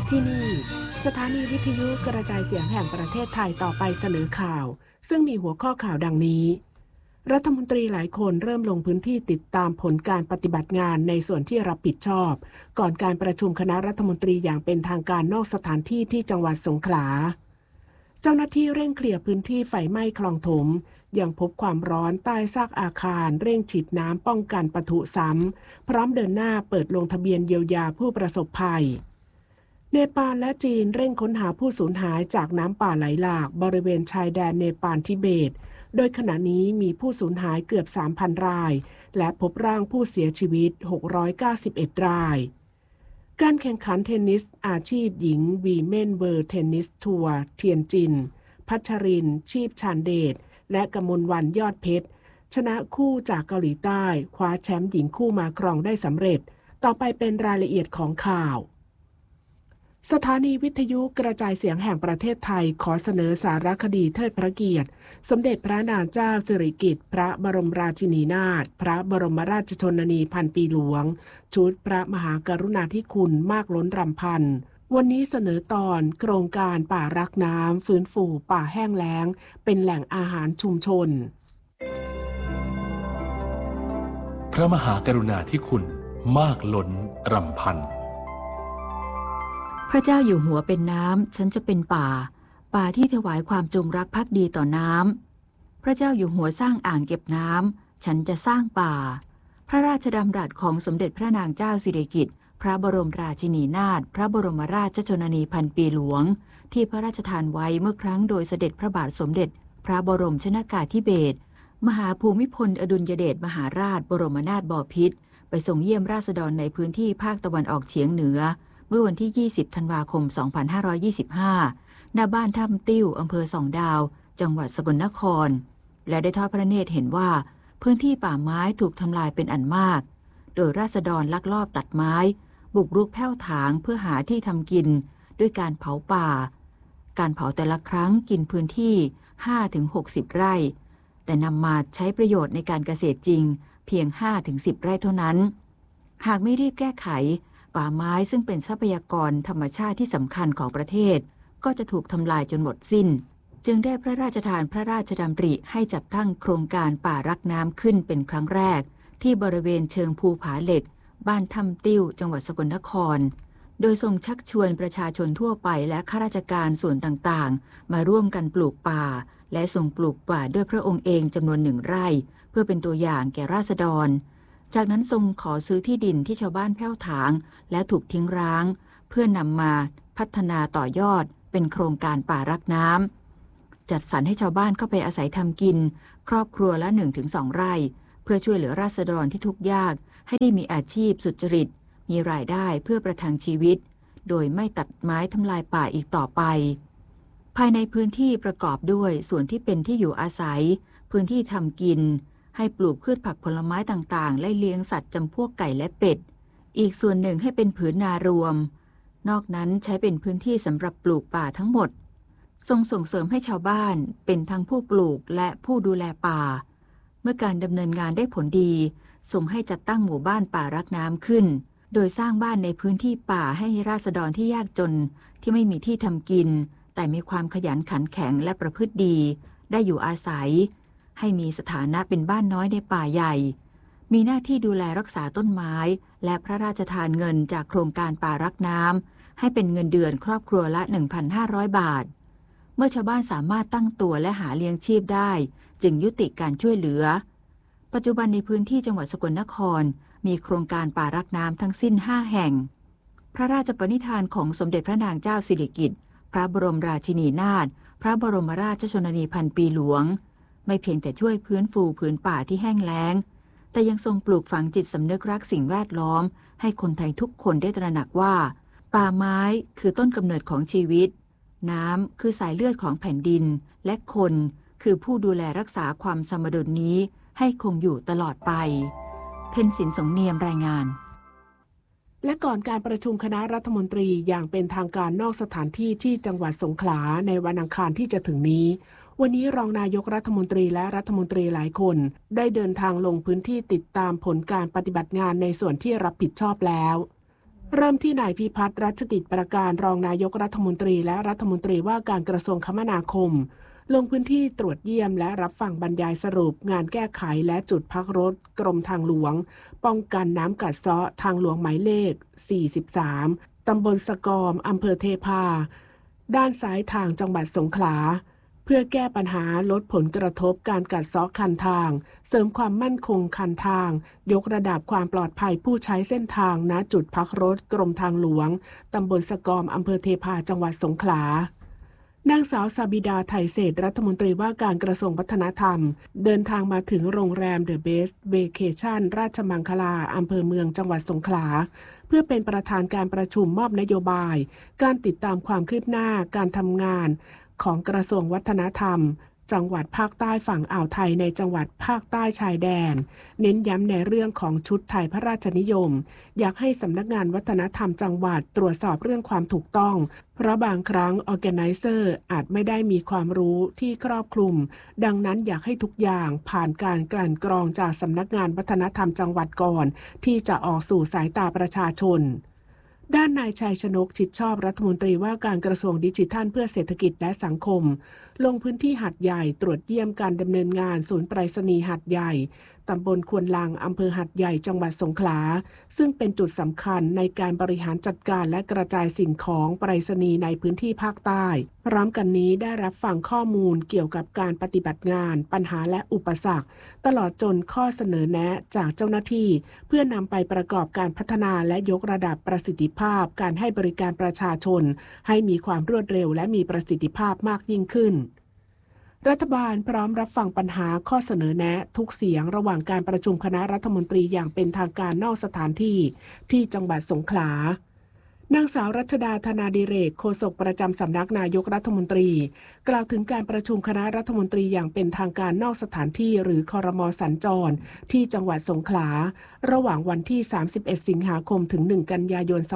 ที่นี่สถานีวิทยุกระจายเสียงแห่งประเทศไทยต่อไปเสนอข่าวซึ่งมีหัวข้อข่าวดังนี้รัฐมนตรีหลายคนเริ่มลงพื้นที่ติดตามผลการปฏิบัติงานในส่วนที่รับผิดชอบก่อนการประชุมคณะรัฐมนตรีอย่างเป็นทางการนอกสถานที่ที่จังหวัดสงขลาเจ้าหน้าที่เร่งเคลียร์พื้นที่ไฟไหม้คลองถมยังพบความร้อนใต้ซากอาคารเร่งฉีดน้ำป้องกันปะทุซ้ำพร้อมเดินหน้าเปิดลงทะเบียนเยียวยาผู้ประสบภัยเนปาลและจีนเร่งค้นหาผู้สูญหายจากน้ำป่าไหลหลากบริเวณชายแดนเนปาลทิเบตโดยขณะนี้มีผู้สูญหายเกือบ 3,000 รายและพบร่างผู้เสียชีวิต691รายการแข่งขันเทนนิสอาชีพหญิงวีเมนเวิลด์เทนนิสทัวร์เทียนจินพัชรินทร์ชีพชาญเดชและกมลวรรณยอดเพชรชนะคู่จากเกาหลีใต้คว้าแชมป์หญิงคู่มาครองได้สำเร็จต่อไปเป็นรายละเอียดของข่าวสถานีวิทยุกระจายเสียงแห่งประเทศไทยขอเสนอสารคดีเทิดพระเกียรติสมเด็จพระนางเจ้าสิริกิติ์พระบรมราชินีนาถพระบรมราชชนนีพันปีหลวงชุดพระมหากรุณาธิคุณมากล้นรำพันวันนี้เสนอตอนโครงการป่ารักน้ำฟื้นฟูป่าแห้งแล้งเป็นแหล่งอาหารชุมชนพระมหากรุณาธิคุณมากล้นรำพันพระเจ้าอยู่หัวเป็นน้ำฉันจะเป็นป่าที่ถวายความจงรักภักดีต่อน้ำพระเจ้าอยู่หัวสร้างอ่างเก็บน้ำฉันจะสร้างป่าพระราชดำรัสของสมเด็จพระนางเจ้าสิริกิติ์พระบรมราชินีนาถพระบรมราชชนนีพันปีหลวงที่พระราชทานไว้เมื่อครั้งโดยเสด็จพระบาทสมเด็จพระบรมชนกาธิเบศรมหาภูมิพลอดุลยเดชมหาราชบรมนาถบพิตรไปส่งเยี่ยมราษฎรในพื้นที่ภาคตะวันออกเฉียงเหนือเมื่อวันที่20ธันวาคม2525ณบ้านถ้ำติ้วอำเภอส่องดาวจังหวัดสกลนครและได้ทอดพระเนตรเห็นว่าพื้นที่ป่าไม้ถูกทำลายเป็นอันมากโดยราษฎรลักลอบตัดไม้บุกรุกแผ่วถางเพื่อหาที่ทำกินด้วยการเผาป่าการเผาแต่ละครั้งกินพื้นที่ 5-60 ไร่แต่นำมาใช้ประโยชน์ในการเกษตรจริงเพียง 5-10 ไร่เท่านั้นหากไม่รีบแก้ไขป่าไม้ซึ่งเป็นทรัพยากรธรรมชาติที่สำคัญของประเทศก็จะถูกทำลายจนหมดสิ้นจึงได้พระราชทานพระราชดำริให้จัดตั้งโครงการป่ารักน้ำขึ้นเป็นครั้งแรกที่บริเวณเชิงภูผาเหล็กบ้านถ้ำติ้วจังหวัดสกลนครโดยทรงชักชวนประชาชนทั่วไปและข้าราชการส่วนต่างๆมาร่วมกันปลูกป่าและทรงปลูกป่าด้วยพระองค์เองจำนวน1 ไร่เพื่อเป็นตัวอย่างแก่ราษฎรจากนั้นทรงขอซื้อที่ดินที่ชาวบ้านแผ่วถางและถูกทิ้งร้างเพื่อนำมาพัฒนาต่อยอดเป็นโครงการป่ารักน้ำจัดสรรให้ชาวบ้านเข้าไปอาศัยทำกินครอบครัวละ 1-2 ไร่เพื่อช่วยเหลือราษฎรที่ทุกข์ยากให้ได้มีอาชีพสุจริตมีรายได้เพื่อประทังชีวิตโดยไม่ตัดไม้ทำลายป่าอีกต่อไปภายในพื้นที่ประกอบด้วยส่วนที่เป็นที่อยู่อาศัยพื้นที่ทำกินให้ปลูกพืชผักผลไม้ต่างๆและเลี้ยงสัตว์จำพวกไก่และเป็ดอีกส่วนหนึ่งให้เป็นผืนนารวมนอกนั้นใช้เป็นพื้นที่สำหรับปลูกป่าทั้งหมดทรงส่งเสริมให้ชาวบ้านเป็นทั้งผู้ปลูกและผู้ดูแลป่าเมื่อการดำเนินงานได้ผลดีทรงให้จัดตั้งหมู่บ้านป่ารักน้ำขึ้นโดยสร้างบ้านในพื้นที่ป่าให้ราษฎรที่ยากจนที่ไม่มีที่ทำกินแต่มีความขยันขันแข็งและประพฤติดีได้อยู่อาศัยให้มีสถานะเป็นบ้านน้อยในป่าใหญ่มีหน้าที่ดูแลรักษาต้นไม้และพระราชทานเงินจากโครงการป่ารักน้ำให้เป็นเงินเดือนครอบครัวละ 1,500 บาทเมื่อชาวบ้านสามารถตั้งตัวและหาเลี้ยงชีพได้จึงยุติการช่วยเหลือปัจจุบันในพื้นที่จังหวัดสกลนครมีโครงการป่ารักน้ำทั้งสิ้น5 แห่งพระราชปณิธานของสมเด็จพระนางเจ้าสิริกิติ์พระบรมราชินีนาถพระบรมราชชนนีพันปีหลวงไม่เพียงแต่ช่วยฟื้นฟูผืนป่าที่แห้งแล้งแต่ยังทรงปลูกฝังจิตสำนึกรักสิ่งแวดล้อมให้คนไทยทุกคนได้ตระหนักว่าป่าไม้คือต้นกำเนิดของชีวิตน้ำคือสายเลือดของแผ่นดินและคนคือผู้ดูแลรักษาความสมดุลนี้ให้คงอยู่ตลอดไปเพ็ญศิลป์สงเนียมรายงานและก่อนการประชุมคณะรัฐมนตรีอย่างเป็นทางการนอกสถานที่ที่จังหวัดสงขลาในวันอังคารที่จะถึงนี้วันนี้รองนายกรัฐมนตรีและรัฐมนตรีหลายคนได้เดินทางลงพื้นที่ติดตามผลการปฏิบัติงานในส่วนที่รับผิดชอบแล้วเริ่มที่นายพิพัฒน์รัชกิจประการรองนายกรัฐมนตรีและรัฐมนตรีว่าการกระทรวงคมนาคมลงพื้นที่ตรวจเยี่ยมและรับฟังบรรยายสรุปงานแก้ไขและจุดพักรถกรมทางหลวงป้องกันน้ำกัดเซาะทางหลวงหมายเลข 43 ตำบลสะกอมอำเภอเทพาด้านซ้ายทางจังหวัดสงขลาเพื่อแก้ปัญหาลดผลกระทบการกัดเซาะคันทางเสริมความมั่นคงคันทางยกระดับความปลอดภัยผู้ใช้เส้นทางณจุดพักรถกรมทางหลวงตำบลสะกอมอำเภอเทพาจังหวัดสงขลานางสาวซาบิดาไทยเศรษฐ์รัฐมนตรีว่าการกระทรวงวัฒนธรรมเดินทางมาถึงโรงแรมเดอะเบสเวเคชั่นราชมังคลาอำเภอเมืองจังหวัดสงขลาเพื่อเป็นประธานการประชุมมอบนโยบายการติดตามความคืบหน้าการทำงานของกระทรวงวัฒนธรรมจังหวัดภาคใต้ฝั่งอ่าวไทยในจังหวัดภาคใต้ชายแดนเน้นย้ำในเรื่องของชุดไทยพระราชนิยมอยากให้สำนักงานวัฒนธรรมจังหวัดตรวจสอบเรื่องความถูกต้องเพราะบางครั้ง Organizer อาจไม่ได้มีความรู้ที่ครอบคลุมดังนั้นอยากให้ทุกอย่างผ่านการกลั่นกรองจากสำนักงานวัฒนธรรมจังหวัดก่อนที่จะออกสู่สายตาประชาชนด้านนายชัยชนกชิดชอบรัฐมนตรีว่าการกระทรวงดิจิทัลเพื่อเศรษฐกิจและสังคมลงพื้นที่หาดใหญ่ตรวจเยี่ยมการดำเนินงานศูนย์ไปรษณีย์หาดใหญ่ตำบลควนลังอำเภอหาดใหญ่จังหวัดสงขลาซึ่งเป็นจุดสำคัญในการบริหารจัดการและกระจายสิ่งของไปรษณีย์ในพื้นที่ภาคใต้พร้อมกันนี้ได้รับฟังข้อมูลเกี่ยวกับการปฏิบัติงานปัญหาและอุปสรรคตลอดจนข้อเสนอแนะจากเจ้าหน้าที่เพื่อนำไปประกอบการพัฒนาและยกระดับประสิทธิภาพการให้บริการประชาชนให้มีความรวดเร็วและมีประสิทธิภาพมากยิ่งขึ้นรัฐบาลพร้อมรับฟังปัญหาข้อเสนอแนะทุกเสียงระหว่างการประชุมคณะรัฐมนตรีอย่างเป็นทางการนอกสถานที่ที่จังหวัดสงขลานางสาวรัชดาธนาดิเรกโฆษกประจำสำนักนายกรัฐมนตรีกล่าวถึงการประชุมคณะรัฐมนตรีอย่างเป็นทางการนอกสถานที่หรือครม.สัญจรที่จังหวัดสงขลาระหว่างวันที่31สิงหาคมถึง1กันยายน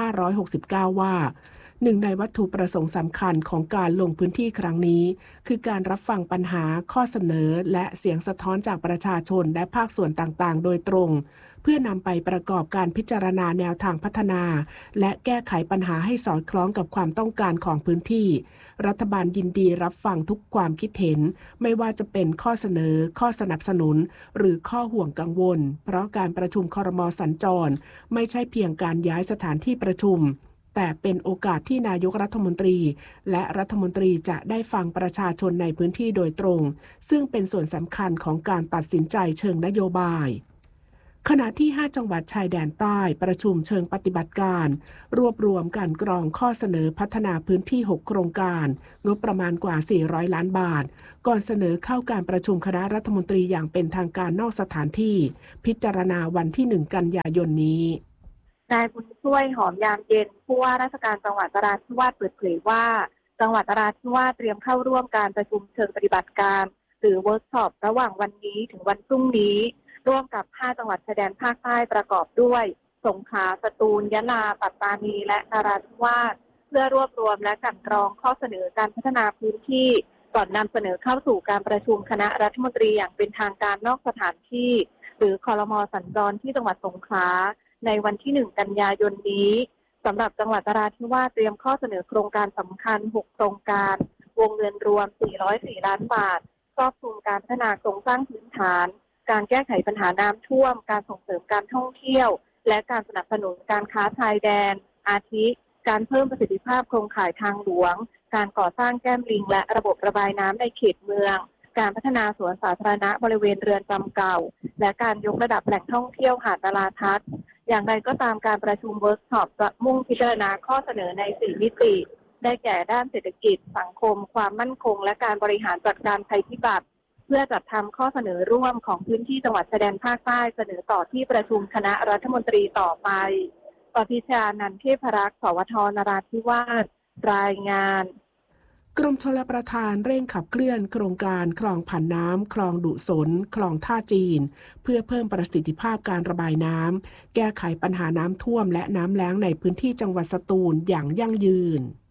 2569ว่าหนึ่งในวัตถุประสงค์สำคัญของการลงพื้นที่ครั้งนี้คือการรับฟังปัญหาข้อเสนอและเสียงสะท้อนจากประชาชนและภาคส่วนต่างๆโดยตรงเพื่อนำไปประกอบการพิจารณาแนวทางพัฒนาและแก้ไขปัญหาให้สอดคล้องกับความต้องการของพื้นที่รัฐบาลยินดีรับฟังทุกความคิดเห็นไม่ว่าจะเป็นข้อเสนอข้อสนับสนุนหรือข้อห่วงกังวลเพราะการประชุมครม.สัญจรไม่ใช่เพียงการย้ายสถานที่ประชุมแต่เป็นโอกาสที่นายกรัฐมนตรีและรัฐมนตรีจะได้ฟังประชาชนในพื้นที่โดยตรงซึ่งเป็นส่วนสำคัญของการตัดสินใจเชิงนโยบายขณะที่5จังหวัดชายแดนใต้ประชุมเชิงปฏิบัติการรวบรวมการกรองข้อเสนอพัฒนาพื้นที่6โครงการงบประมาณกว่า400ล้านบาทก่อนเสนอเข้าการประชุมคณะรัฐมนตรีอย่างเป็นทางการนอกสถานที่พิจารณาวันที่1กันยายนนี้นายบุญช่วยหอมยามเย็นผู้ว่าราชการจังหวัดนราธิวาสเปิดเผยว่าจังหวัดนราธิวาสเตรียมเข้าร่วมการประชุมเชิงปฏิบัติการหรือเวิร์กช็อประหว่างวันนี้ถึงวันพรุ่งนี้ร่วมกับ5จังหวัดชายแดนภาคใต้ประกอบด้วยสงขลาสตูลยะลาปัตตานีและนราธิวาสเพื่อรวบรวมและกลั่นกรองข้อเสนอการพัฒนาพื้นที่ก่อนนำเสนอเข้าสู่การประชุมคณะรัฐมนตรีอย่างเป็นทางการนอกสถานที่หรือครม.สัญจรที่จังหวัดสงขลาในวันที่1กันยายนนี้สำหรับจังหวัดนราธิวาสเตรียมข้อเสนอโครงการสำคัญ6โครงการวงเงินรวม404ล้านบาทครอบคลุมการพัฒนาโครงสร้างพื้นฐานการแก้ไขปัญหาน้ำท่วมการส่งเสริมการท่องเที่ยวและการสนับสนุนการค้าชายแดนอาทิการเพิ่มประสิทธิภาพโครงข่ายทางหลวงการก่อสร้างแก้มลิงและระบบระบายน้ำในเขตเมืองการพัฒนาสวนสาธารณะบริเวณเรือนจำเก่าและการยกระดับแหล่งท่องเที่ยวหาดนราทัศน์อย่างไรก็ตามการประชุมเวิร์กช็อปจะมุ่งพิจารณาข้อเสนอใน4มิติได้แก่ด้านเศรษฐกิจสังคมความมั่นคงและการบริหารจัดการภัยพิบัติเพื่อจัดทำข้อเสนอร่วมของพื้นที่จังหวัดชายแดนภาคใต้เสนอต่อที่ประชุมคณะรัฐมนตรีต่อไปปพิชานันท์เทพรักษ์สวทนราธิวาสรายงานกรมชลประทานเร่งขับเคลื่อนโครงการคลองผ่านน้ำคลองดุสนคลองท่าจีนเพื่อเพิ่มประสิทธิภาพการระบายน้ำแก้ไขปัญหาน้ำท่วมและน้ำแล้งในพื้นที่จังหวัดสตูลอย่างยั่งยืน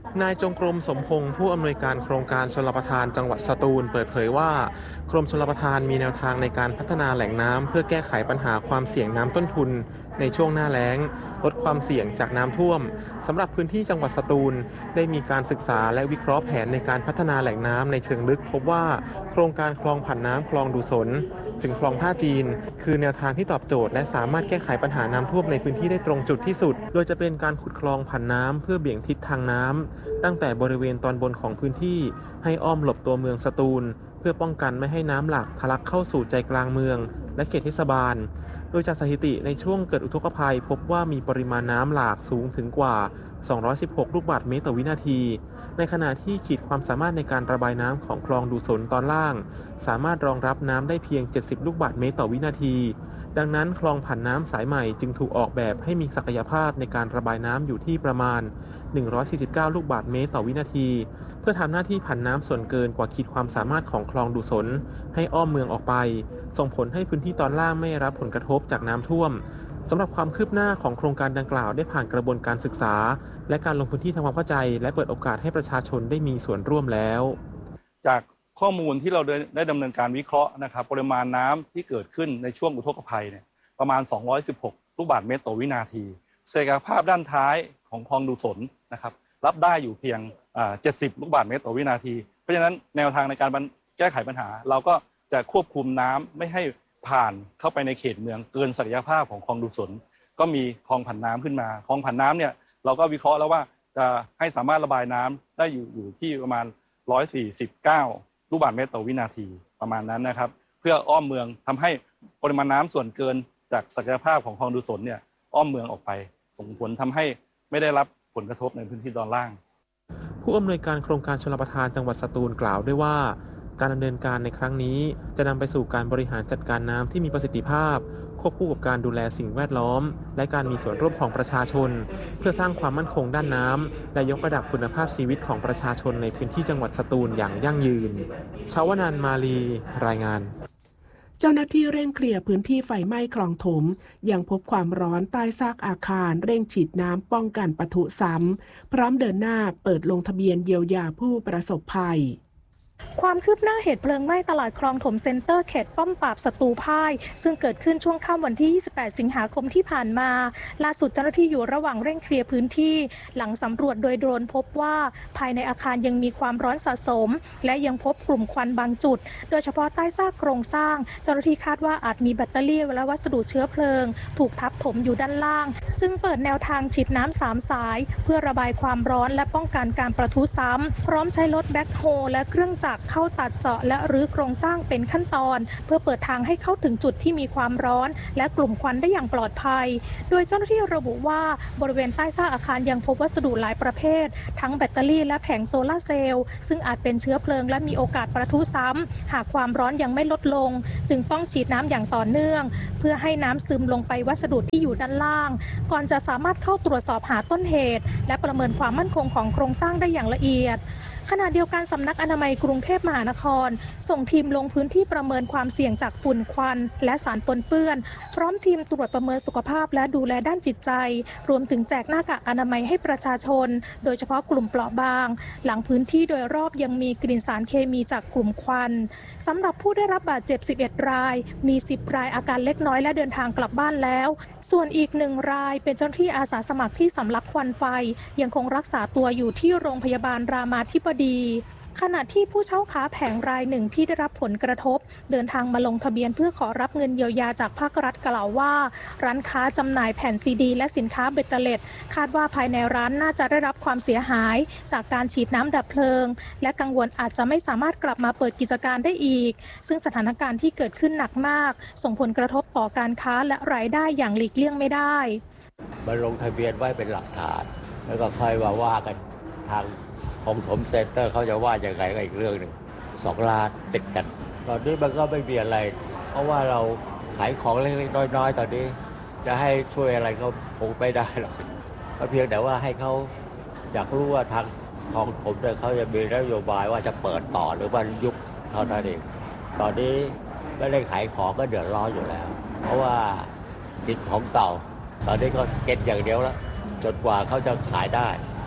นายจงกรมสมพงษ์ผู้อำนวยการโครงการชลประทานจังหวัดสตูลเปิดเผยว่ากรมชลประทานมีแนวทางในการพัฒนาแหล่งน้ำเพื่อแก้ไขปัญหาความเสี่ยงน้ำต้นทุนในช่วงหน้าแล้งลดความเสี่ยงจากน้ำท่วมสำหรับพื้นที่จังหวัดสตูลได้มีการศึกษาและวิเคราะห์แผนในการพัฒนาแหล่งน้ำในเชิงลึกพบว่าโครงการคลองผันน้ำคลองดูสนถึงคลองท่าจีนคือแนวทางที่ตอบโจทย์และสามารถแก้ไขปัญหาน้ำท่วมในพื้นที่ได้ตรงจุดที่สุดโดยจะเป็นการขุดคลองผันน้ำเพื่อเบี่ยงทิศทางน้ำตั้งแต่บริเวณตอนบนของพื้นที่ให้อ้อมหลบตัวเมืองสตูลเพื่อป้องกันไม่ให้น้ำหลากทะลักเข้าสู่ใจกลางเมืองและเขตเทศบาลโดยจากสถิติในช่วงเกิดอุทกภัยพบว่ามีปริมาณน้ำหลากสูงถึงกว่า216ลูกบาศก์เมตรต่อวินาทีในขณะที่ขีดความสามารถในการระบายน้ำของคลองดูสนตอนล่างสามารถรองรับน้ำได้เพียง70ลูกบาศก์เมตรต่อวินาทีดังนั้นคลองผันน้ำสายใหม่จึงถูกออกแบบให้มีศักยภาพในการระบายน้ำอยู่ที่ประมาณ149ลูกบาศก์เมตรต่อวินาทีเพื่อทำหน้าที่ผันน้ำส่วนเกินกว่าขีดความสามารถของคลองดูสนให้อ้อมเมืองออกไปส่งผลให้พื้นที่ตอนล่างไม่รับผลกระทบจากน้ำท่วมสำหรับความคืบหน้าของโครงการดังกล่าวได้ผ่านกระบวนการศึกษาและการลงพื้นที่ทำความเข้าใจและเปิดโอกาสให้ประชาชนได้มีส่วนร่วมแล้วจากข้อมูลที่เราได้ดำเนินการวิเคราะห์นะครับปริมาณน้ำที่เกิดขึ้นในช่วงอุทกภัยเนี่ยประมาณ216ลูกบาศก์เมตรต่อวินาทีศักยภาพด้านท้ายของคลองดูสนนะครับรับได้อยู่เพียง70ลูกบาศก์เมตรต่อวินาทีเพราะฉะนั้นแนวทางในการแก้ไขปัญหาเราก็จะควบคุมน้ำไม่ให้ผ่านเข้าไปในเขตเมืองเกินศักยภาพของคลองดูสนก็มีคลองผันน้ำขึ้นมาคลองผันน้ำเนี่ยเราก็วิเคราะห์แล้วว่าจะให้สามารถระบายน้ำได้อยู่ที่ประมาณ149ลูกบาศก์เมตรต่อวินาทีประมาณนั้นนะครับเพื่ออ้อมเมืองทำให้ปริมาณน้ำส่วนเกินจากศักยภาพของคลองดูสนเนี่ยอ้อมเมืองออกไปส่งผลทำให้ไม่ได้รับผลกระทบในพื้นที่ตอนล่างผู้อำนวยการโครงการชลประทานจังหวัดสตูลกล่าวด้วยว่าการดำเนินการในครั้งนี้จะนำไปสู่การบริหารจัดการน้ำที่มีประสิทธิภาพควบคู่กับการดูแลสิ่งแวดล้อมและการมีส่วนร่วมของประชาชนเพื่อสร้างความมั่นคงด้านน้ำและยกระดับคุณภาพชีวิตของประชาชนในพื้นที่จังหวัดสตูลอย่างยั่งยืนชาวนันท์ มาลีรายงานเจ้าหน้าที่เร่งเคลียร์พื้นที่ไฟไหม้คลองถมยังพบความร้อนใต้ซากอาคารเร่งฉีดน้ำป้องกันปะทุซ้ำพร้อมเดินหน้าเปิดลงทะเบียนเยียวยาผู้ประสบภัยความคืบหน้าเหตุเพลิงไหม้ตลาดคลองถมเซ็นเตอร์เขตป้อมปราบศัตรูพ่ายซึ่งเกิดขึ้นช่วงค่ำวันที่28สิงหาคมที่ผ่านมาล่าสุดเจ้าหน้าที่อยู่ระหว่างเร่งเคลียร์พื้นที่หลังสำรวจโดยโดรนพบว่าภายในอาคารยังมีความร้อนสะสมและยังพบกลุ่มควันบางจุดโดยเฉพาะใต้ซากโครงสร้างเจ้าหน้าที่คาดว่าอาจมีแบตเตอรี่และวัสดุเชื้อเพลิงถูกทับถมอยู่ด้านล่างจึงเปิดแนวทางฉีดน้ำ3สายเพื่อระบายความร้อนและป้องกันการประทุซ้ำพร้อมใช้รถแบ็คโฮและเครื่องจักรเข้าตัดเจาะและรื้อโครงสร้างเป็นขั้นตอนเพื่อเปิดทางให้เข้าถึงจุดที่มีความร้อนและกลุ่มควันได้อย่างปลอดภัยโดยเจ้าหน้าที่ระบุว่าบริเวณใต้ซากอาคารยังพบวัสดุหลายประเภททั้งแบตเตอรี่และแผงโซลาร์เซลล์ซึ่งอาจเป็นเชื้อเพลิงและมีโอกาสประทุซ้ำหากความร้อนยังไม่ลดลงจึงต้องฉีดน้ำอย่างต่อเนื่องเพื่อให้น้ำซึมลงไปวัสดุที่อยู่ด้านล่างก่อนจะสามารถเข้าตรวจสอบหาต้นเหตุและประเมินความมั่นคงของโครงสร้างได้อย่างละเอียดขณะเดียวกันสำนักอนามัยกรุงเทพมหานครส่งทีมลงพื้นที่ประเมินความเสี่ยงจากฝุ่นควันและสารปนเปื้อนพร้อมทีมตรวจประเมินสุขภาพและดูแลด้านจิตใจรวมถึงแจกหน้ากากอนามัยให้ประชาชนโดยเฉพาะกลุ่มเปราะบางหลังพื้นที่โดยรอบยังมีกลิ่นสารเคมีจากกลุ่มควันสำหรับผู้ได้รับบาดเจ็บ11รายมี10รายอาการเล็กน้อยและเดินทางกลับบ้านแล้วส่วนอีก1รายเป็นเจ้าหน้าที่อาสาสมัครที่สำลักควันไฟยังคงรักษาตัวอยู่ที่โรงพยาบาลรามาธิบดีขณะที่ผู้เช่าค้าแผงรายหนึ่งที่ได้รับผลกระทบเดินทางมาลงทะเบียนเพื่อขอรับเงินเยียวยาจากภาครัฐกล่าวว่าร้านค้าจำหน่ายแผ่นซีดีและสินค้าเบตเตอร์เล็ตคาดว่าภายในร้านน่าจะได้รับความเสียหายจากการฉีดน้ำดับเพลิงและกังวลอาจจะไม่สามารถกลับมาเปิดกิจการได้อีกซึ่งสถานการณ์ที่เกิดขึ้นหนักมากส่งผลกระทบต่อการค้าและรายได้อย่างหลีกเลี่ยงไม่ได้มาลงทะเบียนไว้เป็นหลักฐานแล้วก็ค่อยว่ากันทางของถมเซ็นเตอร์เขาจะว่าอย่างไรก็อีกเรื่องหนึ่ง2ล้านติดกันตอนนี้มันก็ไม่มีอะไรเพราะว่าเราขายของเล็กๆน้อยๆตอนนี้จะให้ช่วยอะไรเขาคงไม่ได้หรอกก็เพียงแต่ว่าให้เขาอยากรู้ว่าทางของผมเนี่ยเขาจะมีนโยบายว่าจะเปิดต่อหรือว่ายุบเท่านั้นเองตอนนี้ไม่ได้ขายของก็เดือดร้อนอยู่แล้วเพราะว่าติดของเก่าตอนนี้ก็เก็บอย่างเดียวแล้วจนกว่าเขาจะขายได้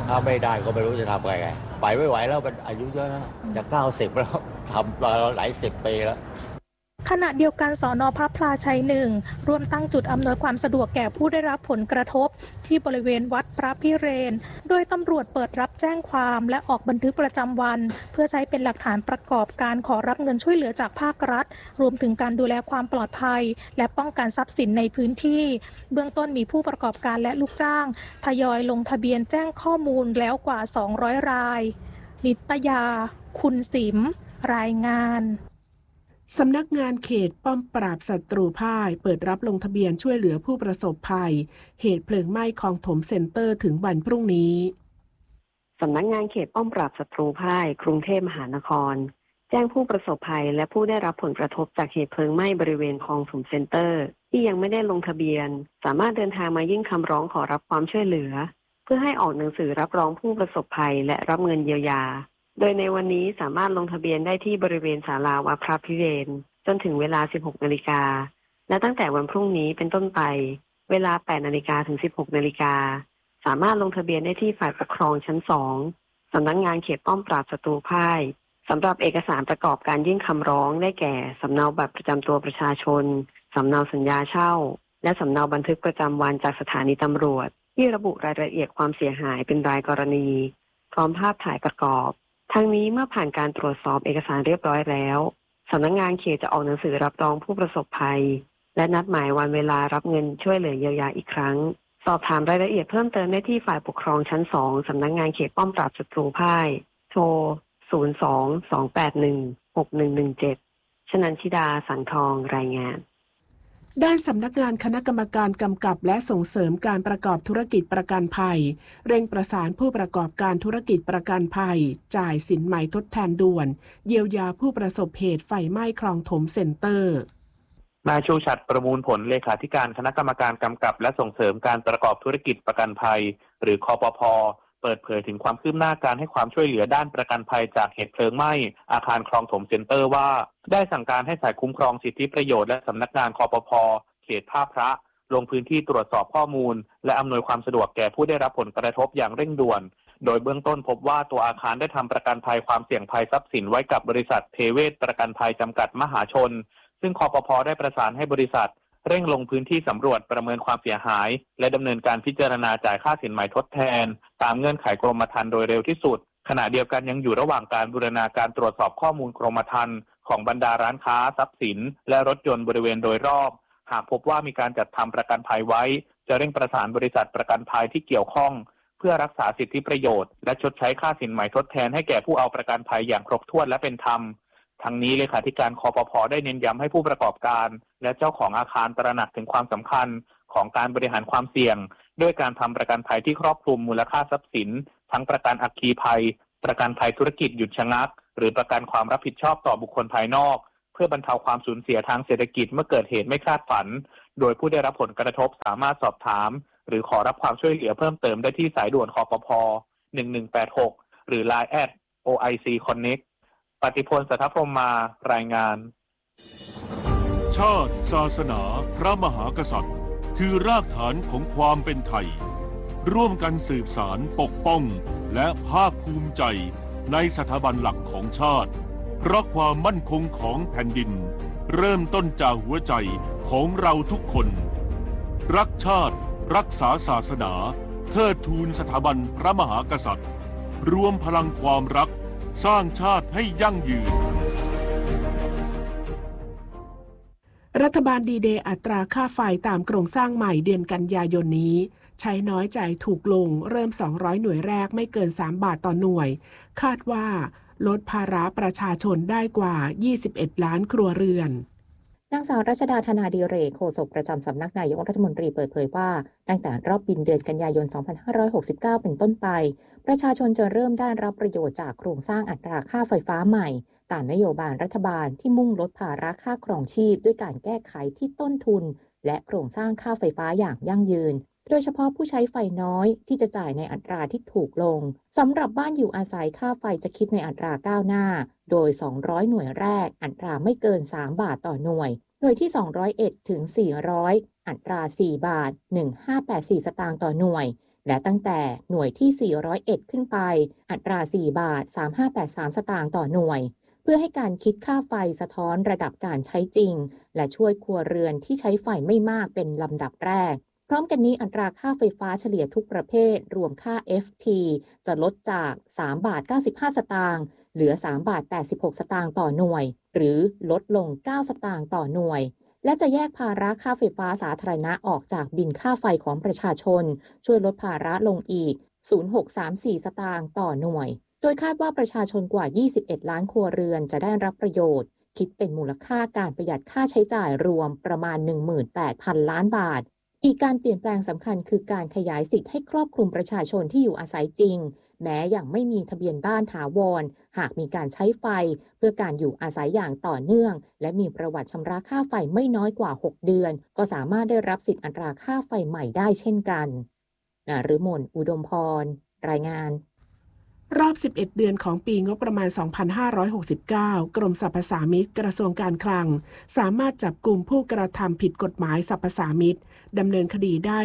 ถ้าไม่ได้ก็ไม่รู้จะทำไงไปไม่ไหวแล้วมันอายุเยอะแล้วจะ90แล้วทำมาหลาย10 ปีแล้วขณะเดียวกันสน.พระพลาชัย1ร่วมตั้งจุดอำนวยความสะดวกแก่ผู้ได้รับผลกระทบที่บริเวณวัดพระพิเรนโดยตำรวจเปิดรับแจ้งความและออกบันทึกประจำวันเพื่อใช้เป็นหลักฐานประกอบการขอรับเงินช่วยเหลือจากภาครัฐรวมถึงการดูแลความปลอดภัยและป้องกันทรัพย์สินในพื้นที่เบื้องต้นมีผู้ประกอบการและลูกจ้างทยอยลงทะเบียนแจ้งข้อมูลแล้วกว่า200รายนิตยาคุณสิมรายงานสำนักงานเขตป้อมปราบศัตรูพ่ายเปิดรับลงทะเบียนช่วยเหลือผู้ประสบภัยเหตุเพลิงไหม้คลองถมเซ็นเตอร์ถึงวันพรุ่งนี้สำนักงานเขตป้อมปราบศัตรูพ่ายกรุงเทพมหานครแจ้งผู้ประสบภัยและผู้ได้รับผลกระทบจากเหตุเพลิงไหม้บริเวณคลองถมเซ็นเตอร์ที่ยังไม่ได้ลงทะเบียนสามารถเดินทางมายื่นคำร้องขอรับความช่วยเหลือเพื่อให้ออกหนังสือรับรองผู้ประสบภัยและรับเงินเยียวยาโดยในวันนี้สามารถลงทะเบียนได้ที่บริเวณศาลาวัดพระพิเรนจนถึงเวลา 16 นาฬิกาและตั้งแต่วันพรุ่งนี้เป็นต้นไปเวลา 8 นาฬิกาถึง 16 นาฬิกาสามารถลงทะเบียนได้ที่ฝ่ายปกครองชั้น 2 สำนักงานเขตป้อมปราบศัตรูพ่ายสำหรับเอกสารประกอบการยื่นคำร้องได้แก่สำเนาบัตรประจำตัวประชาชนสำเนาสัญญาเช่าและสำเนาบันทึกประจำวันจากสถานีตำรวจที่ระบุรายละเอียดความเสียหายเป็นรายกรณีพร้อมภาพถ่ายประกอบทั้งนี้เมื่อผ่านการตรวจสอบเอกสารเรียบร้อยแล้วสำนักงานเขตจะออกหนังสือรับรองผู้ประสบภัยและนัดหมายวันเวลารับเงินช่วยเหลือเยียวยาอีกครั้งสอบถามรายละเอียดเพิ่มเติมได้ที่ฝ่ายปกครองชั้น 2 สำนักงานเขตป้อมปราบศัตรูพ่ายโทร 02-281-6117 ชนันชิดา สังทองรายงานด้านสำนักงานคณะกรรมการกำกับและส่งเสริมการประกอบธุรกิจประกันภัยเร่งประสานผู้ประกอบการธุรกิจประกันภัยจ่ายสินไหมทดแทนด่วนเยียวยาผู้ประสบเหตุไฟไหม้คลองถมเซ็นเตอร์นายชูชัดประมูลผลเลขาธิการคณะกรรมการกำกับและส่งเสริมการประกอบธุรกิจประกันภัยหรือคปภ.เปิดเผยถึงความคืบหน้าการให้ความช่วยเหลือด้านประกันภัยจากเหตุเพลิงไหม้อาคารคลองถมเซ็นเตอร์ว่าได้สั่งการให้ฝ่ายคุ้มครองสิทธิประโยชน์และสำนักงานคปภ.เขตท่าพระลงพื้นที่ตรวจสอบข้อมูลและอำนวยความสะดวกแก่ผู้ได้รับผลกระทบอย่างเร่งด่วนโดยเบื้องต้นพบว่าตัวอาคารได้ทำประกันภัยความเสี่ยงภัยทรัพย์สินไว้กับบริษัทเทเวศประกันภัยจำกัดมหาชนซึ่งคปภ.ได้ประสานให้บริษัทเร่งลงพื้นที่สำรวจประเมินความเสียหายและดำเนินการพิจารณาจ่ายค่าสินไหมทดแทนตามเงื่อนไขกรมธรรม์โดยเร็วที่สุดขณะเดียวกันยังอยู่ระหว่างการบูรณาการตรวจสอบข้อมูลกรมธรรม์ของบรรดาร้านค้าทรัพย์สินและรถยนต์บริเวณโดยรอบหากพบว่ามีการจัดทำประกันภัยไว้จะเร่งประสานบริษัทประกันภัยที่เกี่ยวข้องเพื่อรักษาสิทธิประโยชน์และชดใช้ค่าสินไหมทดแทนให้แก่ผู้เอาประกันภัยอย่างครบถ้วนและเป็นธรรมทั้งนี้เลขาธิการคปภ.ได้เน้นย้ำให้ผู้ประกอบการและเจ้าของอาคารตระหนักถึงความสำคัญของการบริหารความเสี่ยงด้วยการทำประกันภัยที่ครอบคลุมมูลค่าทรัพย์สินทั้งประกันอัคคีภัยประกันภัยธุรกิจหยุดชะงักหรือประกันความรับผิดชอบต่อบุคคลภายนอกเพื่อบรรเทาความสูญเสียทางเศรษฐกิจเมื่อเกิดเหตุไม่คาดฝันโดยผู้ได้รับผลกระทบสามารถสอบถามหรือขอรับความช่วยเหลือเพิ่มเติมได้ที่สายด่วนคปภ. 1186หรือ LINE @OIC Connect ปฏิพล สัทธพรหมมารายงานชาติศาสนาพระมหากษัตริย์คือรากฐานของความเป็นไทยร่วมกันสืบสานปกป้องและภาคภูมิใจในสถาบันหลักของชาติเพราะความมั่นคงของแผ่นดินเริ่มต้นจากหัวใจของเราทุกคนรักชาติรักษาศาสนาเทิดทูนสถาบันพระมหากษัตริย์รวมพลังความรักสร้างชาติให้ยั่งยืนรัฐบาลดีเดย์อัตราค่าไฟตามโครงสร้างใหม่เดือนกันยายนนี้ใช้น้อยจ่ายถูกลงเริ่ม200หน่วยแรกไม่เกิน3 บาทต่อหน่วยคาดว่าลดภาระประชาชนได้กว่า21ล้านครัวเรือนนางสาวรัชดา ธนาดิเรกโฆษกประจำสำนักนายกรัฐมนตรีเปิดเผยว่าตั้งแต่รอบบินเดือนกันยายน 2569 เป็นต้นไปประชาชนจะเริ่มได้รับประโยชน์จากโครงสร้างอัตราค่าไฟฟ้าใหม่ตามนโยบายรัฐบาลที่มุ่งลดภาระค่าครองชีพด้วยการแก้ไขที่ต้นทุนและโครงสร้างค่าไฟฟ้าอย่างยั่งยืนโดยเฉพาะผู้ใช้ไฟน้อยที่จะจ่ายในอัตราที่ถูกลงสำหรับบ้านอยู่อาศัยค่าไฟจะคิดในอัตราก้าวหน้าโดย200หน่วยแรกอัตราไม่เกิน3 บาทต่อหน่วยหน่วยที่201ถึง400อัตรา4 บาท 1584 สตางค์ต่อหน่วยและตั้งแต่หน่วยที่401ขึ้นไปอัตรา4 บาท 3583 สตางค์ต่อหน่วยเพื่อให้การคิดค่าไฟสะท้อนระดับการใช้จริงและช่วยครัวเรือนที่ใช้ไฟไม่มากเป็นลำดับแรกพร้อมกันนี้อัตราค่าไฟฟ้าเฉลี่ยทุกประเภทรวมค่า FT จะลดจาก3 บาท 95 สตางค์เหลือ3 บาท 86 สตางค์ต่อหน่วยหรือลดลง9 สตางค์ต่อหน่วยและจะแยกภาระค่าไฟฟ้าสาธารณะออกจากบิลค่าไฟของประชาชนช่วยลดภาระลงอีก 0.634 สตางค์ต่อหน่วยโดยคาดว่าประชาชนกว่า21ล้านครัวเรือนจะได้รับประโยชน์คิดเป็นมูลค่าการประหยัดค่าใช้จ่ายรวมประมาณ 18,000 ล้านบาทอีกการเปลี่ยนแปลงสำคัญคือการขยายสิทธิ์ให้ครอบคลุมประชาชนที่อยู่อาศัยจริงแม้ยังไม่มีทะเบียนบ้านถาวรหากมีการใช้ไฟเพื่อการอยู่อาศัยอย่างต่อเนื่องและมีประวัติชำระค่าไฟไม่น้อยกว่า6 เดือนก็สามารถได้รับสิทธิ์อัตราค่าไฟใหม่ได้เช่นกันนฤมลอุดมพรรายงานรอบ11เดือนของปีงบประมาณ 2569 กรมสรรพสามิตกระทรวงการคลังสามารถจับกุมผู้กระทำผิดกฎหมายสรรพสามิตดำเนินคดีได้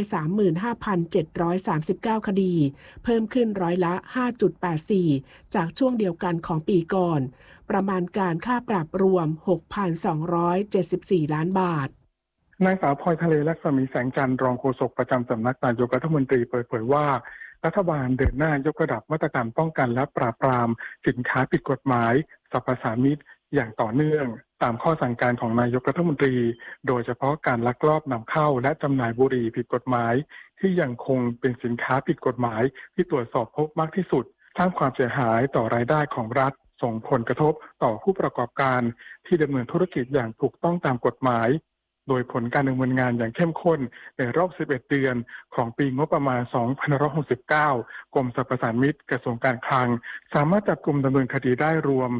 35,739 คดีเพิ่มขึ้นร้อยละ 5.84 จากช่วงเดียวกันของปีก่อนประมาณการค่าปรับรวม 6,274 ล้านบาทนางสาวพลอยทะเลลักษมีแสงจันทร์รองโฆษกประจำสำนักนายกรัฐมนตรีเปิดเผยว่ารัฐบาลเดินหน้ายกระดับมาตรการป้องกันและปราบปรามสินค้าผิดกฎหมายสรรพสามิตอย่างต่อเนื่องตามข้อสั่งการของนายกรัฐมนตรีโดยเฉพาะการลักลอบนำเข้าและจำหน่ายบุหรี่ผิดกฎหมายที่ยังคงเป็นสินค้าผิดกฎหมายที่ตรวจสอบพบมากที่สุดสร้างความเสียหายต่อรายได้ของรัฐส่งผลกระทบต่อผู้ประกอบการที่ดำเนินธุรกิจอย่างถูกต้องตามกฎหมายโดยผลการดำเนินงานอย่างเข้มข้นในรอบ11เดือนของปีงบประมาณ 2569 กรมสรรพสามิตกระทรวงการคลังสามารถจับกุมดำเนินคดีได้รวม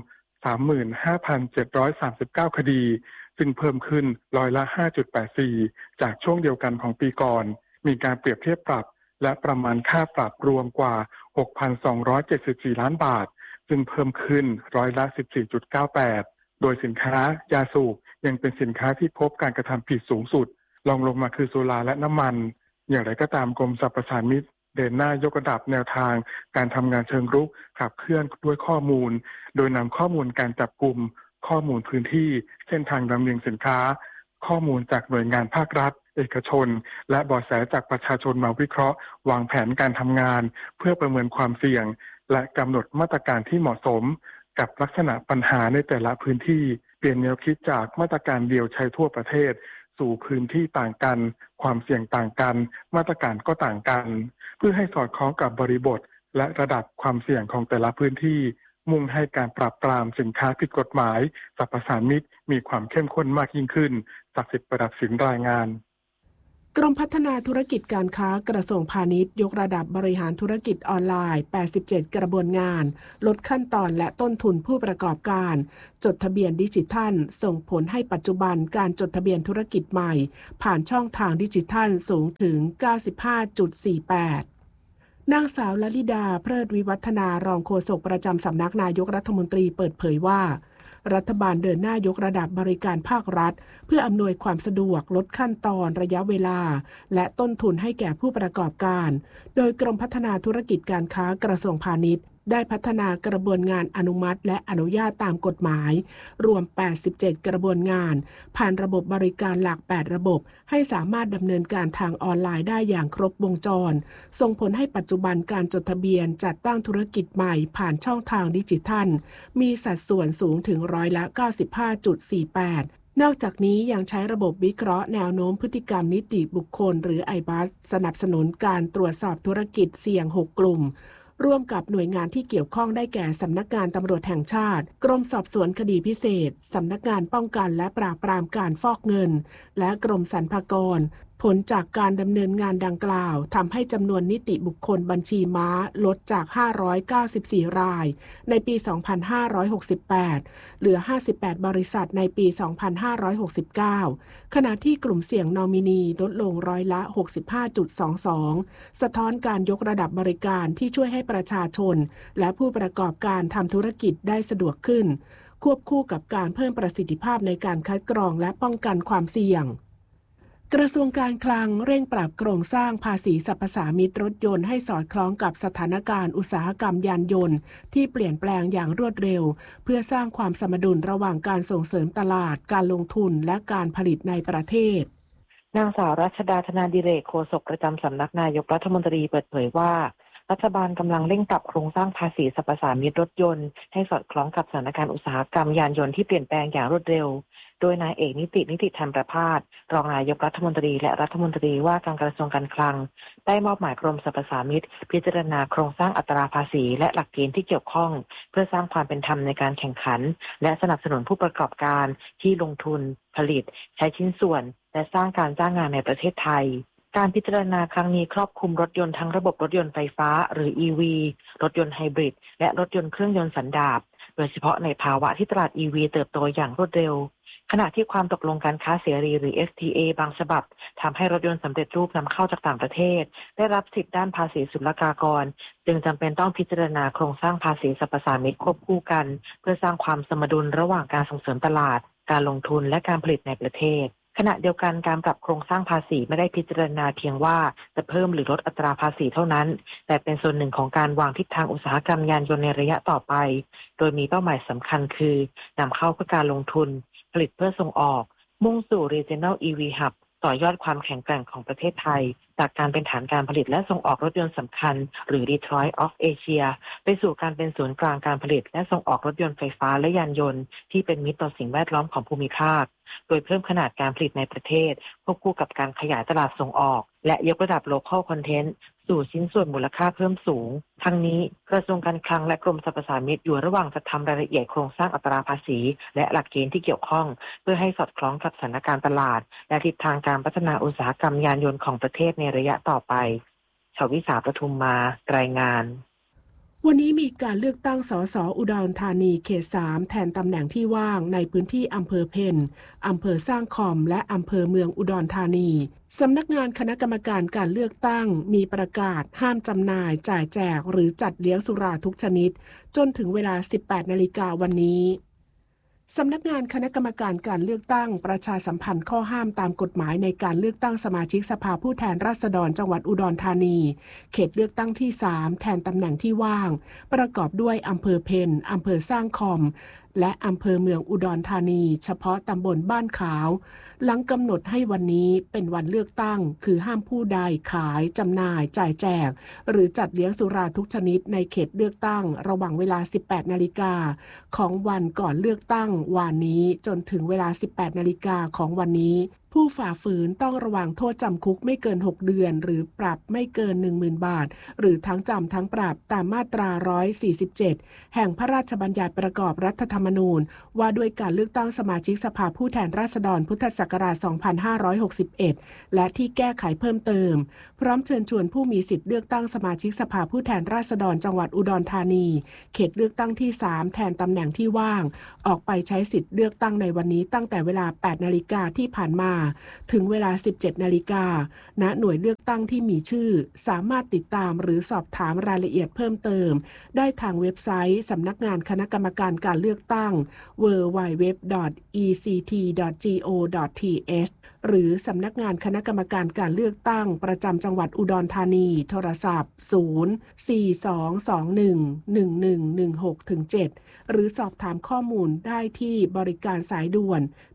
35,739 คดีซึ่งเพิ่มขึ้นร้อยละ 5.84 จากช่วงเดียวกันของปีก่อนมีการเปรียบเทียบปรับและประมาณค่าปรับรวมกว่า 6,274 ล้านบาทซึ่งเพิ่มขึ้นร้อยละ 14.98 โดยสินค้ายาสูบยังเป็นสินค้าที่พบการกระทำผิดสูงสุดรองลงมาคือสุราและน้ำมันอย่างไรก็ตามกรมสรรพสามิตเดินหน้ายกระดับแนวทางการทำงานเชิงรุกขับเคลื่อนด้วยข้อมูลโดยนำข้อมูลการจับกุมข้อมูลพื้นที่เส้นทางลำเลียงสินค้าข้อมูลจากหน่วยงานภาครัฐเอกชนและเบาะแสจากประชาชนมาวิเคราะห์วางแผนการทำงานเพื่อประเมินความเสี่ยงและกำหนดมาตรการที่เหมาะสมกับลักษณะปัญหาในแต่ละพื้นที่เปลี่ยนแนวคิดจากมาตรการเดียวใช้ทั่วประเทศสู่พื้นที่ต่างกันความเสี่ยงต่างกันมาตรการก็ต่างกันเพื่อให้สอดคล้องกับบริบทและระดับความเสี่ยงของแต่ละพื้นที่มุ่งให้การปราบปรามสินค้าผิดกฎหมายสรรพสามิตมีความเข้มข้นมากยิ่งขึ้นศักดิ์สิทธิ์ประดับสินรายงานกรมพัฒนาธุรกิจการค้ากระทรวงพาณิชย์ยกระดับบริหารธุรกิจออนไลน์87กระบวนงานลดขั้นตอนและต้นทุนผู้ประกอบการจดทะเบียนดิจิทัลส่งผลให้ปัจจุบันการจดทะเบียนธุรกิจใหม่ผ่านช่องทางดิจิทัลสูงถึง 95.48 นางสาวลลิดาเพลิดวิวัฒนารองโฆษกประจำสำนักนายกรัฐมนตรีเปิดเผยว่ารัฐบาลเดินหน้ายกระดับบริการภาครัฐเพื่ออำนวยความสะดวกลดขั้นตอนระยะเวลาและต้นทุนให้แก่ผู้ประกอบการโดยกรมพัฒนาธุรกิจการค้ากระทรวงพาณิชย์ได้พัฒนากระบวนงานอนุมัติและอนุญาตตามกฎหมายรวม87กระบวนงานผ่านระบบบริการหลัก8ระบบให้สามารถดำเนินการทางออนไลน์ได้อย่างครบวงจรส่งผลให้ปัจจุบันการจดทะเบียนจัดตั้งธุรกิจใหม่ผ่านช่องทางดิจิทัลมีสัดส่วนสูงถึงร้อยละ 95.48 นอกจากนี้ยังใช้ระบบวิเคราะห์แนวโน้มพฤติกรรมนิติบุคคลหรือ IBAS สนับสนุนการตรวจสอบธุรกิจเสี่ยง6กลุ่มร่วมกับหน่วยงานที่เกี่ยวข้องได้แก่สำนักงานตำรวจแห่งชาติกรมสอบสวนคดีพิเศษสำนักงานป้องกันและปราบปรามการฟอกเงินและกรมสรรพากรผลจากการดำเนินงานดังกล่าวทำให้จำนวนนิติบุคคลบัญชีม้าลดจาก594รายในปี 2568 เหลือ58บริษัทในปี 2569 ขณะที่กลุ่มเสี่ยงนอมินีลดลงร้อยละ 65.22 สะท้อนการยกระดับบริการที่ช่วยให้ประชาชนและผู้ประกอบการทำธุรกิจได้สะดวกขึ้นควบคู่กับการเพิ่มประสิทธิภาพในการคัดกรองและป้องกันความเสี่ยงกระทรวงการคลังเร่งปรับโครงสร้างภาษีสรรพสามิตรถยนต์ให้สอดคล้องกับสถานการณ์อุตสาหกรรมยานยนต์ที่เปลี่ยนแปลงอย่างรวดเร็วเพื่อสร้างความสมดุลระหว่างการส่งเสริมตลาดการลงทุนและการผลิตในประเทศนางสาวรัชดาธนาดิเรกโฆษกประจำสำนักนายกรัฐมนตรีเปิดเผยว่ารัฐบาลกำลังเร่งปรับโครงสร้างภาษีสรรพสามิตรถยนต์ให้สอดคล้องกับสถานการณ์อุตสาหกรรมยานยนต์ที่เปลี่ยนแปลงอย่างรวดเร็วโดยนายเอกนิติธรรมประภาสรองนายกรัฐมนตรีและรัฐมนตรีว่าการกระทรวงการคลังได้มอบหมายกรมสรรพสามิตพิจารณาโครงสร้างอัตราภาษีและหลักเกณฑ์ที่เกี่ยวข้องเพื่อสร้างความเป็นธรรมในการแข่งขันและสนับสนุนผู้ประกอบการที่ลงทุนผลิตใช้ชิ้นส่วนและสร้างการจ้างงานในประเทศไทยการพิจารณาครั้งนี้ครอบคลุมรถยนต์ทั้งระบบรถยนต์ไฟฟ้าหรือ EV รถยนต์ไฮบริดและรถยนต์เครื่องยนต์สันดาปโดยเฉพาะในภาวะที่ตลาด EV เติบโตอย่างรวดเร็วขณะที่ความตกลงการค้าเสรีหรือ FTA บางฉบับทำให้รถยนต์สำเร็จรูปนำเข้าจากต่างประเทศได้รับสิทธิด้านภาษีศุลกากรจึงจำเป็นต้องพิจารณาโครงสร้างภาษีสรรพสามิตควบคู่กันเพื่อสร้างความสมดุลระหว่างการส่งเสริมตลาดการลงทุนและการผลิตในประเทศขณะเดียวกันการปรับโครงสร้างภาษีไม่ได้พิจารณาเพียงว่าจะเพิ่มหรือลดอัตราภาษีเท่านั้นแต่เป็นส่วนหนึ่งของการวางทิศทางอุตสาหกรรมยานยนต์ในระยะต่อไปโดยมีเป้าหมายสำคัญคือนำเข้าเพื่อการลงทุนผลิตเพื่อส่งออกมุ่งสู่ Regional EV Hub ต่อยอดความแข็งแกร่งของประเทศไทยจากการเป็นฐานการผลิตและส่งออกรถยนต์สำคัญหรือ Detroit of Asia ไปสู่การเป็นศูนย์กลางการผลิตและส่งออกรถยนต์ไฟฟ้าและยานยนต์ที่เป็นมิตรต่อสิ่งแวดล้อมของภูมิภาคโดยเพิ่มขนาดการผลิตในประเทศควบคู่กับการขยายตลาดส่งออกและยกระดับ Local Content สู่ชิ้นส่วนมูลค่าเพิ่มสูงทั้งนี้กระทรวงการคลังและกรมสรรพสามิตอยู่ระหว่างจัดทำรายละเอียดโครงสร้างอัตราภาษีและหลักเกณฑ์ที่เกี่ยวข้องเพื่อให้สอดคล้องกับสถานการณ์ตลาดและทิศทางการพัฒนาอุตสาหกรรมยานยนต์ของประเทศในระยะต่อไปชวิสาประทุมมารายงานวันนี้มีการเลือกตั้งสสอุดรธานีเขต 3แทนตำแหน่งที่ว่างในพื้นที่อำเภอเพ็ญอำเภอสร้างคอมและอำเภอเมืองอุดรธานีสำนักงานคณะกรรมการการเลือกตั้งมีประกาศห้ามจำหน่ายจ่ายแจกหรือจัดเลี้ยงสุราทุกชนิดจนถึงเวลา 18 นาฬิกาวันนี้สำนักงานคณะกรรมการการเลือกตั้งประชาสัมพันธ์ข้อห้ามตามกฎหมายในการเลือกตั้งสมาชิกสภาผู้แทนราษฎรจังหวัดอุดรธานีเขตเลือกตั้งที่ 3แทนตำแหน่งที่ว่างประกอบด้วยอำเภอเพ็ญอำเภอสร้างคอมและอำเภอเมืองอุดรธานีเฉพาะตำบลบ้านขาวหลังกำหนดให้วันนี้เป็นวันเลือกตั้งคือห้ามผู้ใดขายจำหน่ายจ่ายแจกหรือจัดเลี้ยงสุราทุกชนิดในเขตเลือกตั้งระหว่างเวลา 18 นาฬิกาของวันก่อนเลือกตั้งวันนี้จนถึงเวลา 18 นาฬิกาของวันนี้ผู้ฝ่าฝืนต้องระวังโทษจำคุกไม่เกิน6เดือนหรือปรับไม่เกิน 10,000 บาทหรือทั้งจำทั้งปรับตามมาตรา147แห่งพระราชบัญญัติประกอบรัฐธรรมนูญว่าด้วยการเลือกตั้งสมาชิกสภาผู้แทนราษฎรพุทธศักราช 2561 และที่แก้ไขเพิ่มเติมพร้อมเชิญชวนผู้มีสิทธิ์เลือกตั้งสมาชิกสภาผู้แทนราษฎรจังหวัดอุดรธานีเขตเลือกตั้งที่ 3แทนตำแหน่งที่ว่างออกไปใช้สิทธิ์เลือกตั้งในวันนี้ตั้งแต่เวลา 8 นาฬิกาที่ผ่านมาถึงเวลา 17 นาฬิกาณหน่วยเลือกตั้งที่มีชื่อสามารถติดตามหรือสอบถามรายละเอียดเพิ่มเติมได้ทางเว็บไซต์สำนักงานคณะกรรมการการเลือกตั้ง www.ect.go.th หรือสำนักงานคณะกรรมการการเลือกตั้งประจำจังหวัดอุดรธานีโทรศัพท์ 042211116-7 หรือสอบถามข้อมูลได้ที่บริการสายด่วน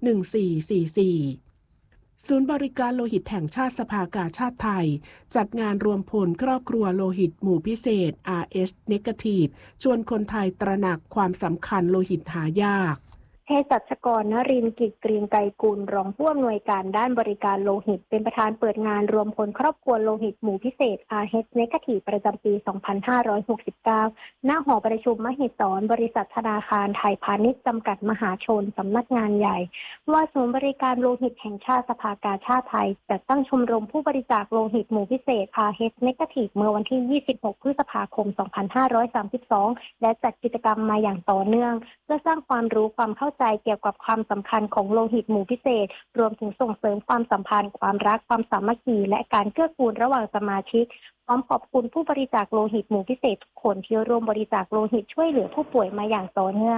1444ศูนย์บริการโลหิตแห่งชาติสภากาชาดไทยจัดงานรวมพลครอบครัวโลหิตหมู่พิเศษ RH Negative ชวนคนไทยตระหนักความสำคัญโลหิตหายากเภสัชกรนรินทร์กิจเกรียงไกรกุลรองผู้อำนวยการด้านบริการโลหิตเป็นประธานเปิดงานรวมพลครอบครัวโลหิตหมู่พิเศษ RH Negative ประจำปี 2569 ณ หอประชุมมหิศรบริษัทธนาคารไทยพาณิชย์จำกัดมหาชนสำนักงานใหญ่ว่าศูนย์บริการโลหิตแห่งชาติสภากาชาดไทยจัดตั้งชมรมผู้บริจาคโลหิตหมู่พิเศษ RH Negative เมื่อวันที่ 26 พฤษภาคม 2532 และจัดกิจกรรมมาอย่างต่อเนื่องเพื่อสร้างความรู้ความเข้าใจเกี่ยวกับความสำคัญของโลหิตหมู่พิเศษรวมถึงส่งเสริมความสัมพันธ์ความรักความสามัคคีและการเกื้อกูลระหว่างสมาชิกพร้อมขอบคุณผู้บริจาคโลหิตหมู่พิเศษทุกคนที่ร่วมบริจาคโลหิตช่วยเหลือผู้ป่วยมาอย่างต่อเนื่อง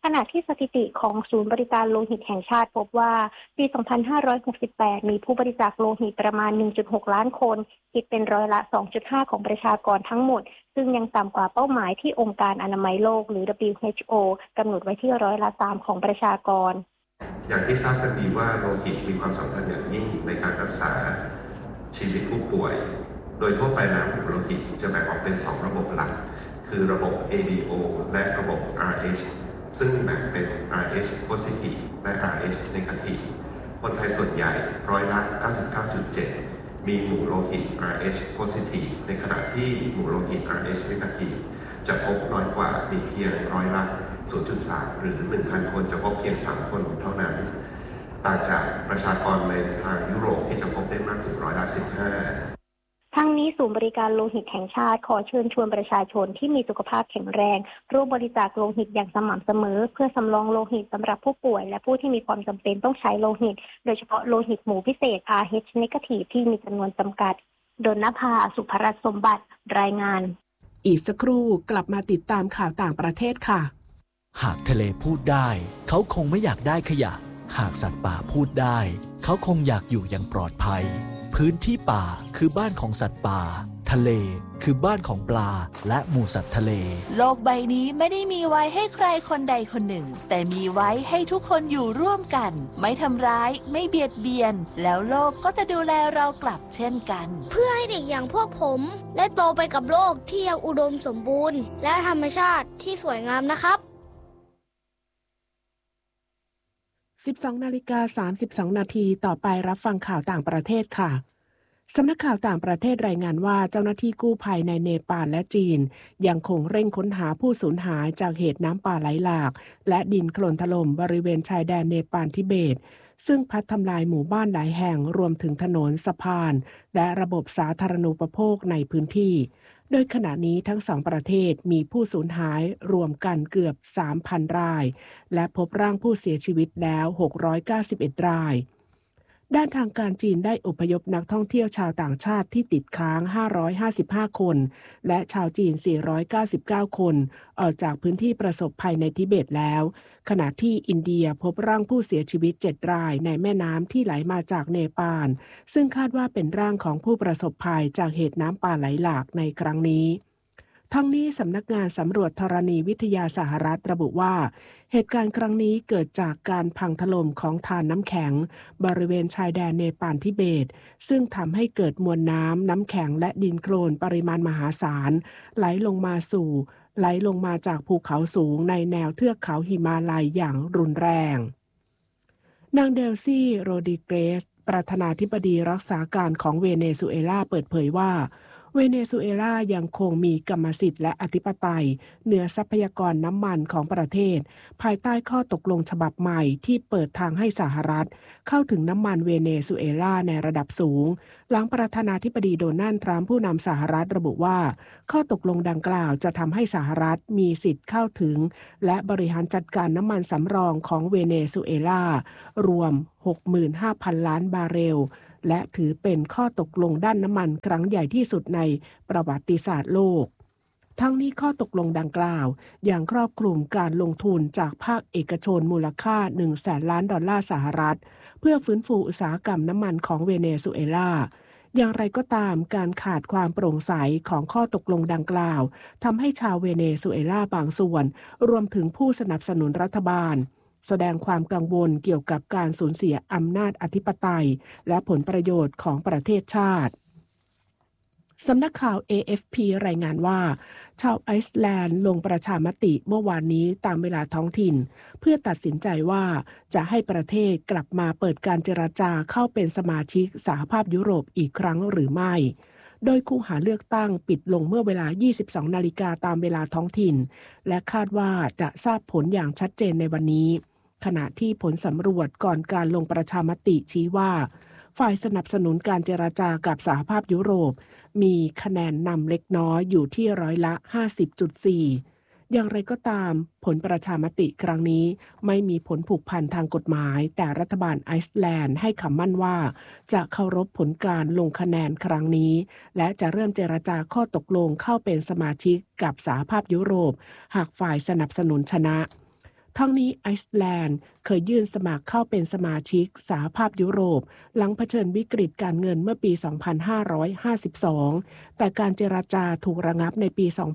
ขณะที่สถิติของศูนย์บริการโลหิตแห่งชาติพบว่าปี 2568 มีผู้บริจาคโลหิตประมาณ 1.6 ล้านคนคิดเป็นร้อยละ 2.5 ของประชากรทั้งหมดซึ่งยังต่ำกว่าเป้าหมายที่องค์การอนามัยโลกหรือ WHO กำหนดไว้ที่ร้อยละ 3 ของประชากรอย่างที่ทราบกันดีว่าโลหิตมีความสำคัญอย่างยิ่งในการรักษาชีวิตผู้ป่วยโดยทั่วไปแล้วโลหิตจะแบ่งออกเป็น2ระบบหลักคือระบบ ADO และระบบ RH ซึ่งแบ่งเป็น RH positive และ RH negative คนไทยส่วนใหญ่ร้อยละ 99.7 มีหมู่โลหิต RH positive ในขณะที่หมู่โลหิต RH negative จะพบน้อยกว่ามีเพียงร้อยละ 0.3 หรือ 1,000 คนจะพบเพียง 3 คนเท่านั้นต่างจากประชากรในทางยุโรปที่จะพบได้มากถึงร้อยละ 15 ทั้งนี้ศูนย์บริการโลหิตแห่งชาติขอเชิญชวนประชาชนที่มีสุขภาพแข็งแรงร่วมบริจาคโลหิตอย่างสม่ำเสมอเพื่อสำรองโลหิตสำหรับผู้ป่วยและผู้ที่มีความจำเป็นต้องใช้โลหิตโดยเฉพาะโลหิตหมู่พิเศษ RH negative ที่มีจำนวนจำกัดดลนภา สุภรัตน์สมบัติรายงานอีกสักครู่กลับมาติดตามข่าวต่างประเทศค่ะหากทะเลพูดได้เขาคงไม่อยากได้ขยะหากสัตว์ป่าพูดได้เขาคงอยากอยู่อย่างปลอดภัยพื้นที่ป่าคือบ้านของสัตว์ป่าทะเลคือบ้านของปลาและหมู่สัตว์ทะเลโลกใบนี้ไม่ได้มีไว้ให้ใครคนใดคนหนึ่งแต่มีไว้ให้ทุกคนอยู่ร่วมกันไม่ทำร้ายไม่เบียดเบียนแล้วโลกก็จะดูแลเรากลับเช่นกันเพื่อให้เด็กอย่างพวกผมได้โตไปกับโลกที่ยังอุดมสมบูรณ์และธรรมชาติที่สวยงามนะครับ 12:32 นาทีต่อไปรับฟังข่าวต่างประเทศค่ะสำนักข่าวต่างประเทศรายงานว่าเจ้าหน้าที่กู้ภัยในเนปาลและจีนยังคงเร่งค้นหาผู้สูญหายจากเหตุน้ำป่าไหลหลากและดินโคลนถล่มบริเวณชายแดนเนปาลทิเบตซึ่งพัดทำลายหมู่บ้านหลายแห่งรวมถึงถนนสะพานและระบบสาธารณูปโภคในพื้นที่โดยขณะนี้ทั้งสองประเทศมีผู้สูญหายรวมกันเกือบ 3,000 รายและพบร่างผู้เสียชีวิตแล้ว691รายด้านทางการจีนได้อพยพนักท่องเที่ยวชาวต่างชาติที่ติดค้าง555คนและชาวจีน499คนออกจากพื้นที่ประสบภัยในทิเบตแล้วขณะที่อินเดียพบร่างผู้เสียชีวิต7รายในแม่น้ำที่ไหลมาจากเนปาลซึ่งคาดว่าเป็นร่างของผู้ประสบภัยจากเหตุน้ำป่าไหลหลากในครั้งนี้ทั้งนี้สำนักงานสำรวจธรณีวิทยาสหรัฐระบุว่าเหตุการณ์ครั้งนี้เกิดจากการพังถล่มของธารน้ำแข็งบริเวณชายแดนเนปาลทิเบตซึ่งทำให้เกิดมวลน้ำแข็งและดินโคลนปริมาณมหาศาลไหลลงมาจากภูเขาสูงในแนวเทือกเขาหิมาลัยอย่างรุนแรงนางเดลซี่โรดิเกรสประธานาธิบดีรักษาการของเวเนซุเอลาเปิดเผยว่าเวเนซุเอลายังคงมีกรรมสิทธิ์และอธิปไตยเหนือทรัพยากรน้ำมันของประเทศภายใต้ข้อตกลงฉบับใหม่ที่เปิดทางให้สหรัฐเข้าถึงน้ำมันเวเนซุเอลาในระดับสูงหลังประธานาธิบดีโดนัลด์ทรัมป์ผู้นำสหรัฐระบุว่าข้อตกลงดังกล่าวจะทำให้สหรัฐมีสิทธิ์เข้าถึงและบริหารจัดการน้ำมันสำรองของเวเนซุเอลารวม 65,000 ล้านบาร์เรลและถือเป็นข้อตกลงด้านน้ำมันครั้งใหญ่ที่สุดในประวัติศาสตร์โลกทั้งนี้ข้อตกลงดังกล่าวยังครอบคลุมการลงทุนจากภาคเอกชนมูลค่า 100,000 ล้านดอลลาร์สหรัฐเพื่อฟื้นฟูอุตสาหกรรมน้ำมันของเวเนซุเอลาอย่างไรก็ตามการขาดความโปร่งใสของข้อตกลงดังกล่าวทำให้ชาวเวเนซุเอลาบางส่วนรวมถึงผู้สนับสนุนรัฐบาลแสดงความกังวลเกี่ยวกับการสูญเสียอำนาจอธิปไตยและผลประโยชน์ของประเทศชาติสำนักข่าว AFP รายงานว่าชาวไอซ์แลนด์ลงประชามติเมื่อวานนี้ตามเวลาท้องถิ่นเพื่อตัดสินใจว่าจะให้ประเทศกลับมาเปิดการเจรจาเข้าเป็นสมาชิกสหภาพยุโรปอีกครั้งหรือไม่โดยคูหาเลือกตั้งปิดลงเมื่อเวลา 22 นาฬิกาตามเวลาท้องถิ่นและคาดว่าจะทราบผลอย่างชัดเจนในวันนี้ขณะที่ผลสำรวจก่อนการลงประชามติชี้ว่าฝ่ายสนับสนุนการเจรจากับสหภาพยุโรปมีคะแนนนำเล็กน้อยอยู่ที่ร้อยละ 50.4 อย่างไรก็ตามผลประชามติครั้งนี้ไม่มีผลผูกพันทางกฎหมายแต่รัฐบาลไอซ์แลนด์ให้คำมั่นว่าจะเคารพผลการลงคะแนนครั้งนี้และจะเริ่มเจรจาข้อตกลงเข้าเป็นสมาชิกกับสหภาพยุโรปหากฝ่ายสนับสนุนชนะทั้งนี้ไอซ์แลนด์เคยยื่นสมัครเข้าเป็นสมาชิกสหภาพยุโรปหลังเผชิญวิกฤตการเงินเมื่อปี 2552 แต่การเจรจาถูกระงับในปี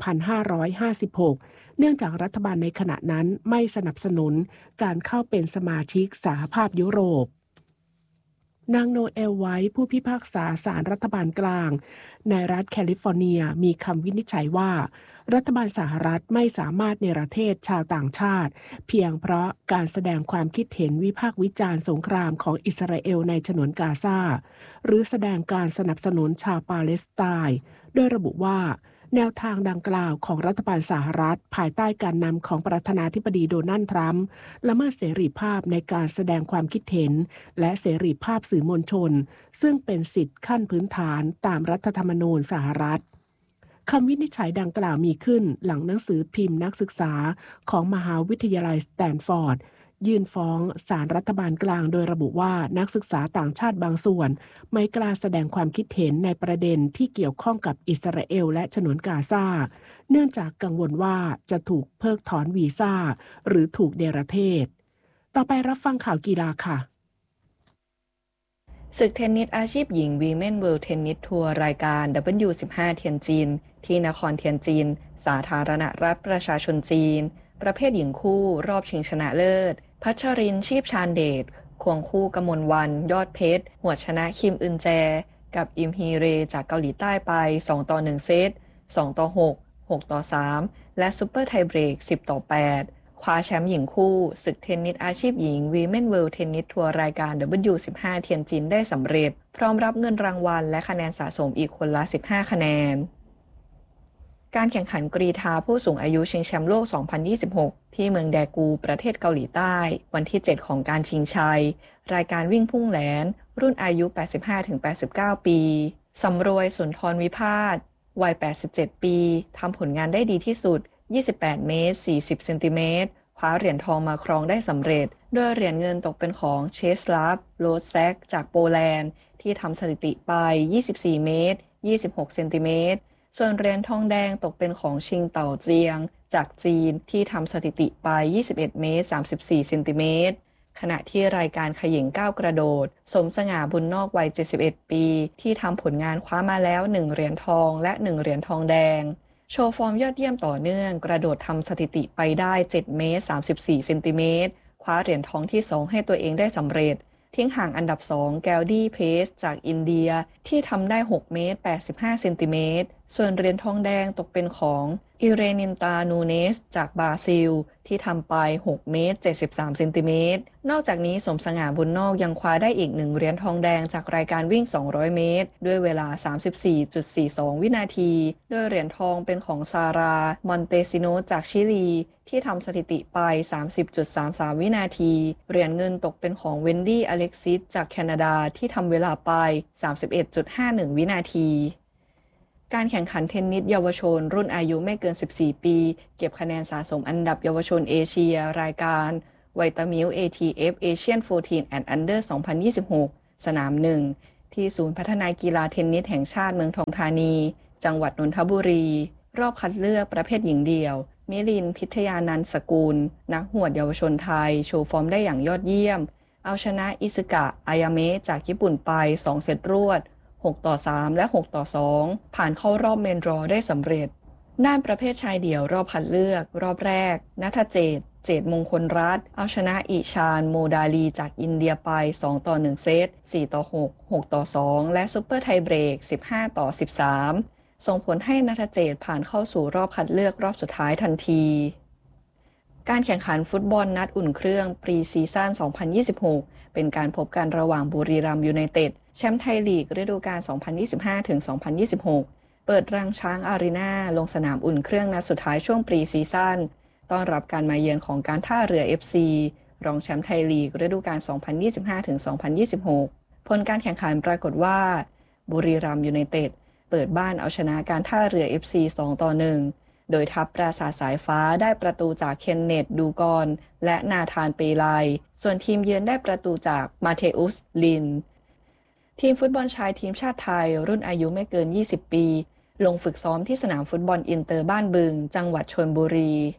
2556 เนื่องจากรัฐบาลในขณะนั้นไม่สนับสนุนการเข้าเป็นสมาชิกสหภาพยุโรปนางโนเอลไวท์ผู้พิพากษาศาลรัฐบาลกลางในรัฐแคลิฟอร์เนียมีคำวินิจฉัยว่ารัฐบาลสหรัฐไม่สามารถเนรเทศชาวต่างชาติเพียงเพราะการแสดงความคิดเห็นวิพากษ์วิจารณ์สงครามของอิสราเอลในฉนวนกาซาหรือแสดงการสนับสนุนชาวปาเลสไตน์โดยระบุว่าแนวทางดังกล่าวของรัฐบาลสหรัฐภายใต้การนำของประธานาธิบดีโดนัลด์ทรัมป์ละเมิดเสรีภาพในการแสดงความคิดเห็นและเสรีภาพสื่อมวลชนซึ่งเป็นสิทธิขั้นพื้นฐานตามรัฐธรรมนูญสหรัฐคำวินิจฉัยดังกล่าวมีขึ้นหลังหนังสือพิมพ์นักศึกษาของมหาวิทยาลัยสแตนฟอร์ดยื่นฟ้องศาลรัฐบาลกลางโดยระบุว่านักศึกษาต่างชาติบางส่วนไม่กล้าแสดงความคิดเห็นในประเด็นที่เกี่ยวข้องกับอิสราเอลและฉนวนกาซาเนื่องจากกังวลว่าจะถูกเพิกถอนวีซ่าหรือถูกเนรเทศต่อไปรับฟังข่าวกีฬาค่ะศึกเทนนิสอาชีพหญิง Women World Tennis Tour รายการ W15 เทียนจินที่นครเทียนจินสาธารณรัฐประชาชนจีนประเภทหญิงคู่รอบชิงชนะเลิศพัชรินทร์ชีพชาญเดชควงคู่กมลวรรณยอดเพชรหัวดชนะคิมอึนแจกับอิมฮีเรจากเกาหลีใต้ไป2-1เซต2-6 6-3และซุปเปอร์ไทเบรก10-8คว้าแชมป์หญิงคู่ศึกเทนนิสอาชีพหญิง Women World Tennis Tour รายการ W15 เทียนจินได้สำเร็จพร้อมรับเงินรางวัลและคะแนนสะสมอีกคนละ15คะแนนการแข่งขันกรีฑาผู้สูงอายุชิงแชมป์โลก 2026 ที่เมืองแดกูประเทศเกาหลีใต้วันที่ 7 ของการชิงชัยรายการวิ่งพุ่งแหลนรุ่นอายุ 85-89 ปีสำรวยสุนทรวิพาสวัย 87 ปีทำผลงานได้ดีที่สุด 28 เมตร 40 เซนติเมตรคว้าเหรียญทองมาครองได้สำเร็จโดยเหรียญเงินตกเป็นของเชสลาฟโรสแซกจากโปแลนด์ที่ทำสถิติไป 24 เมตร 26 เซนติเมตรส่วนเหรียญทองแดงตกเป็นของชิงเต่าเจียงจากจีนที่ทำสถิติไป 21 เมตร 34 เซนติเมตรขณะที่รายการเขย่งก้าวกระโดดสมสง่าบุญนอกวัย 71 ปีที่ทำผลงานคว้ามาแล้ว 1 เหรียญทองและ 1 เหรียญทองแดงโชว์ฟอร์มยอดเยี่ยมต่อเนื่องกระโดดทำสถิติไปได้ 7 เมตร 34 เซนติเมตรคว้าเหรียญทองที่ 2 ให้ตัวเองได้สำเร็จทิ้งห่างอันดับ 2 แกลดี้เพสจากอินเดียที่ทำได้ 6 เมตร 85 เซนติเมตรส่วนเหรียญทองแดงตกเป็นของอิเรนินตานูเนสจากบราซิลที่ทำไป 6 เมตร 73 เซนติเมตรนอกจากนี้สมสง่าบุญนอกยังคว้าได้อีก 1 เหรียญทองแดงจากรายการวิ่ง 200 เมตรด้วยเวลา 34.42 วินาทีโดยเหรียญทองเป็นของซารามอนเตซิโนจากชิลีที่ทำสถิติไป 30.33 วินาทีเหรียญเงินตกเป็นของเวนดี้อเล็กซิสจากแคนาดาที่ทำเวลาไป 31.51 วินาทีการแข่งขันเทนนิสเยาวชนรุ่นอายุไม่เกิน 14 ปีเก็บคะแนนสะสมอันดับเยาวชนเอเชียรายการไวตามิล ATF Asian 14 and Under 2026 สนาม 1 ที่ศูนย์พัฒนากีฬาเทนนิสแห่งชาติเมืองทองธานีจังหวัดนนทบุรีรอบคัดเลือกประเภทหญิงเดี่ยวมิลินพิทยานันท์สกุลนักหวดเยาวชนไทยโชว์ฟอร์มได้อย่างยอดเยี่ยมเอาชนะอิซึกะอายาเมะจากญี่ปุ่นไป2เซตรวด6-3 และ 6-2 ผ่านเข้ารอบเมนดรอได้สำเร็จด้านประเภทชายเดี่ยวรอบคัดเลือกรอบแรกณัฐเจตมงคลรัตน์เอาชนะอิชานโมดาลีจากอินเดียไป2-1 เซต 4-6 6-2 และซุปเปอร์ไทเบรก 15-13 ส่งผลให้ณัฐเจตผ่านเข้าสู่รอบคัดเลือกรอบสุดท้ายทันทีการแข่งขันฟุตบอลนัดอุ่นเครื่องปรีซีซั่น 2026 เป็นการพบกันระหว่างบุรีรัมย์ยูไนเต็ดแชมป์ไทยลีกฤดูกาล 2025-2026 เปิดรังช้างอารีนาลงสนามอุ่นเครื่องนัดสุดท้ายช่วงปรีซีซั่นต้อนรับการมาเยือนของการท่าเรือ FC รองแชมป์ไทยลีกฤดูกาล 2025-2026 ผลการแข่งขันปรากฏว่าบุรีรัมย์ยูไนเต็ดเปิดบ้านเอาชนะการท่าเรือ FC 2-1 โดยทัพปราสาทสายฟ้าได้ประตูจากเคนเนตดูกอนและนาธานเปไลส่วนทีมเยือนได้ประตูจากมาเทอุสลินทีมฟุตบอลชายทีมชาติไทยรุ่นอายุไม่เกิน 20 ปีลงฝึกซ้อมที่สนามฟุตบอลอินเตอร์บ้านบึงจังหวัดชลบุรีเพื่อ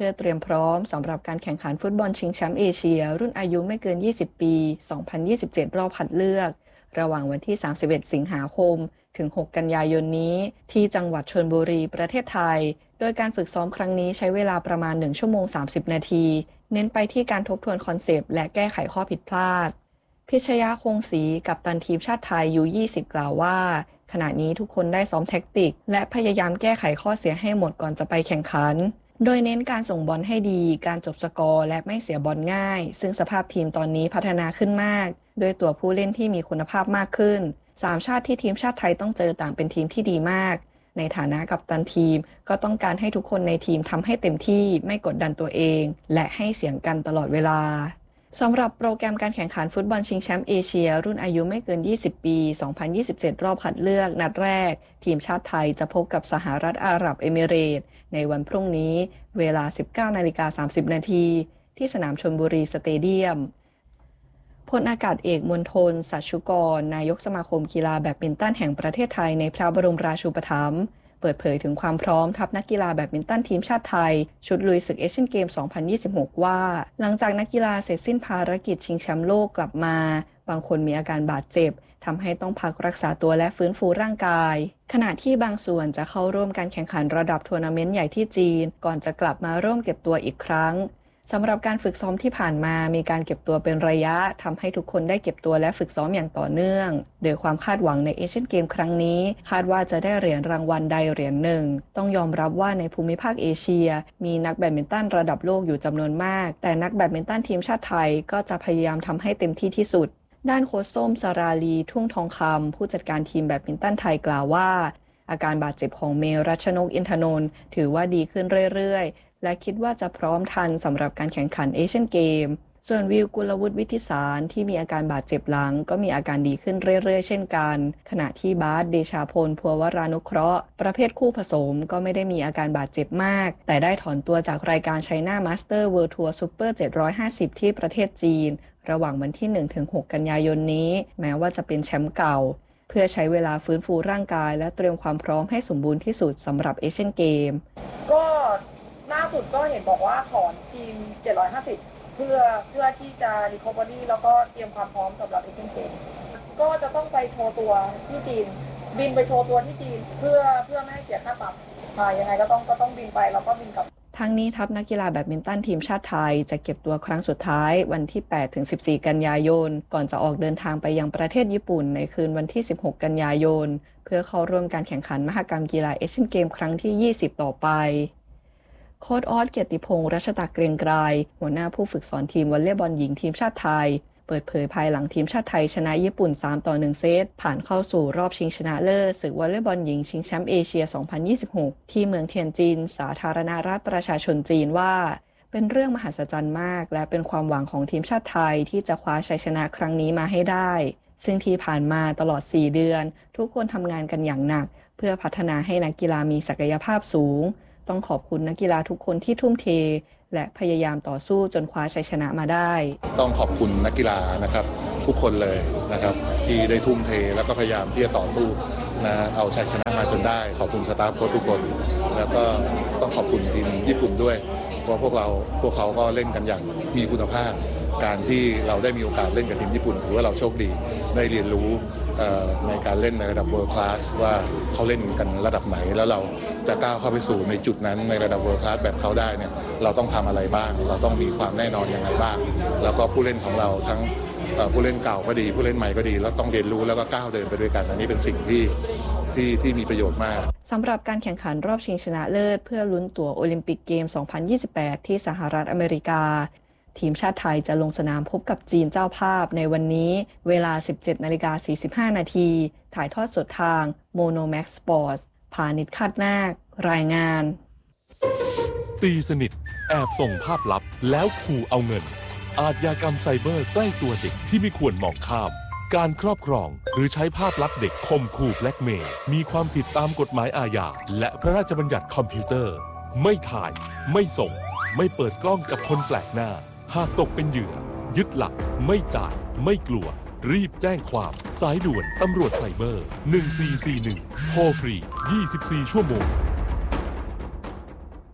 พื่อเตรียมพร้อมสำหรับการแข่งขันฟุตบอลชิงแชมป์เอเชียรุ่นอายุไม่เกิน 20 ปี 2027 รอบคัดเลือกระหว่างวันที่ 31 สิงหาคมถึง 6 กันยายนนี้ที่จังหวัดชลบุรีประเทศไทยโดยการฝึกซ้อมครั้งนี้ใช้เวลาประมาณ 1 ชั่วโมง 30 นาทีเน้นไปที่การทบทวนคอนเซปต์และแก้ไขข้อผิดพลาดพิชยาคงศรีกัปตันทีมชาติไทย U20 กล่าวว่าขณะนี้ทุกคนได้ซ้อมแท็กติกและพยายามแก้ไขข้อเสียให้หมดก่อนจะไปแข่งขันโดยเน้นการส่งบอลให้ดีการจบสกอร์และไม่เสียบอลง่ายซึ่งสภาพทีมตอนนี้พัฒนาขึ้นมากด้วยตัวผู้เล่นที่มีคุณภาพมากขึ้น3ชาติที่ทีมชาติไทยต้องเจอต่างเป็นทีมที่ดีมากในฐานะกัปตันทีมก็ต้องการให้ทุกคนในทีมทำให้เต็มที่ไม่กดดันตัวเองและให้เสียงกันตลอดเวลาสำหรับโปรแกรมการแข่งขันฟุตบอลชิงแชมป์เอเชียรุ่นอายุไม่เกิน 20 ปี 2027 รอบคัดเลือกนัดแรกทีมชาติไทยจะพบกับสหรัฐอาหรับเอมิเรตส์ในวันพรุ่งนี้เวลา 19:30 นาทีที่สนามชลบุรีสเตเดียมพลอากาศเอกมณฑล สัชชุกรนายกสมาคมกีฬาแบดมินตันแห่งประเทศไทยในพระบรมราชูปถัมภ์เปิดเผยถึงความพร้อมทัพนักกีฬาแบดมินตันทีมชาติไทยชุดลุยศึกเอเชียนเกม 2026 ว่าหลังจากนักกีฬาเสร็จสิ้นภารกิจชิงแชมป์โลกกลับมาบางคนมีอาการบาดเจ็บทำให้ต้องพักรักษาตัวและฟื้นฟูร่างกายขณะที่บางส่วนจะเข้าร่วมการแข่งขันระดับทัวร์นาเมนต์ใหญ่ที่จีนก่อนจะกลับมาร่วมเก็บตัวอีกครั้งสำหรับการฝึกซ้อมที่ผ่านมามีการเก็บตัวเป็นระยะทำให้ทุกคนได้เก็บตัวและฝึกซ้อมอย่างต่อเนื่องโดยความคาดหวังในเอเชียนเกมครั้งนี้คาดว่าจะได้เหรียญรางวัลใดเหรียญหนึ่งต้องยอมรับว่าในภูมิภาคเอเชียมีนักแบดมินตันระดับโลกอยู่จำนวนมากแต่นักแบดมินตันทีมชาติไทยก็จะพยายามทำให้เต็มที่ที่สุดด้านโค้ชส้มสราลีทุ่งทองคำผู้จัดการทีมแบดมินตันไทยกล่าวว่าอาการบาดเจ็บของเมรัชนกอินทนนท์ถือว่าดีขึ้นเรื่อยๆและคิดว่าจะพร้อมทันสำหรับการแข่งขันเอเชียนเกมส่วนวิวกุลวุฒิวิทิสารที่มีอาการบาดเจ็บหลังก็มีอาการดีขึ้นเรื่อยๆเช่นกันขณะที่บาสเดชาพลภัวรานุเคราะห์ประเภทคู่ผสมก็ไม่ได้มีอาการบาดเจ็บมากแต่ได้ถอนตัวจากรายการ China Master World Tour Super 750ที่ประเทศจีนระหว่างวันที่ 1-6 กันยายนนี้แม้ว่าจะเป็นแชมป์เก่าเพื่อใช้เวลาฟื้นฟูร่างกายและเตรียมความพร้อมให้สมบูรณ์ที่สุดสำหรับเอเชียนเกมก็ล่าสุดก็เห็นบอกว่าถอนจีน750เพื่อที่จะ recovery แล้วก็เตรียมความพร้อมสำหรับเอเชียนเกมก็จะต้องไปโชว์ตัวที่จีนบินไปโชว์ตัวที่จีนเพื่อไม่ให้เสียค่าปรับยังไงก็ต้องบินไปแล้วก็บินกลับทั้งนี้ทัพนักกีฬาแบดมินตันทีมชาติไทยจะเก็บตัวครั้งสุดท้ายวันที่ 8-14 กันยายนก่อนจะออกเดินทางไปยังประเทศญี่ปุ่นในคืนวันที่ 16 กันยายนเพื่อเข้าร่วมการแข่งขันมหกรรมกีฬาเอเชียนเกมครั้งที่ 20 ต่อไปโค้ชออสเกียรติพงษ์รัชตะเกรียงไกรหัวหน้าผู้ฝึกสอนทีมวอลเลย์บอลหญิงทีมชาติไทยเปิดเผยภายหลังทีมชาติไทยชนะญี่ปุ่น 3-1 เซตผ่านเข้าสู่รอบชิงชนะเลิศศึกวอลเลย์บอลหญิงชิงแชมป์เอเชีย 2026 ที่เมืองเทียนจินสาธารณรัฐประชาชนจีนว่าเป็นเรื่องมหัศจรรย์มากและเป็นความหวังของทีมชาติไทยที่จะคว้าชัยชนะครั้งนี้มาให้ได้ซึ่งที่ผ่านมาตลอด 4 เดือนทุกคนทำงานกันอย่างหนักเพื่อพัฒนาให้นักกีฬามีศักยภาพสูงต้องขอบคุณนักกีฬาทุกคนที่ทุ่มเทและพยายามต่อสู้จนคว้าชัยชนะมาได้ต้องขอบคุณนักกีฬานะครับทุกคนเลยนะครับที่ได้ทุ่มเทแล้วก็พยายามที่จะต่อสู้นะเอาชัยชนะมาจนได้ขอบคุณสตาฟโค้ชทุกคนแล้วก็ต้องขอบคุณทีมญี่ปุ่นด้วยเพราะพวกเขาก็เล่นกันอย่างมีคุณภาพการที่เราได้มีโอกาสเล่นกับทีมญี่ปุ่นถือว่าเราโชคดีได้เรียนรู้ในการเล่นในระดับ World Class ว่าเขาเล่นกันระดับไหนแล้วเราจะก้าวเข้าไปสู่ในจุดนั้นในระดับ World Class แบบเขาได้เนี่ยเราต้องทำอะไรบ้างเราต้องมีความแน่นอนยังไงบ้างแล้วก็ผู้เล่นของเราทั้งผู้เล่นเก่าก็ดีผู้เล่นใหม่ก็ดีแล้วต้องเรียนรู้แล้วก็ก้าวเดินไปด้วยกันอันนี้เป็นสิ่งที่มีประโยชน์มากสำหรับการแข่งขันรอบชิงชนะเลิศเพื่อลุ้นตั๋วโอลิมปิกเกม 2028 ที่สหรัฐอเมริกาทีมชาติไทยจะลงสนามพบกับจีนเจ้าภาพในวันนี้เวลา 17:45 น.ถ่ายทอดสดทาง Monomax Sports พาณิชย์คาดนาครายงานตีสนิทแอบส่งภาพลับแล้วขู่เอาเงินอาชญากรรมไซเบอร์ใกล้ตัวเด็กที่ไม่ควรมองข้ามการครอบครองหรือใช้ภาพลับเด็กข่มขู่แบล็กเมย์มีความผิดตามกฎหมายอาญาและพระราชบัญญัติคอมพิวเตอร์ไม่ถ่ายไม่ส่งไม่เปิดกล้องกับคนแปลกหน้าหากตกเป็นเหยื่อยึดหลักไม่จ่ายไม่กลัวรีบแจ้งความสายด่วนตำรวจไซเบอร์1441โทรฟรี24ชั่วโมง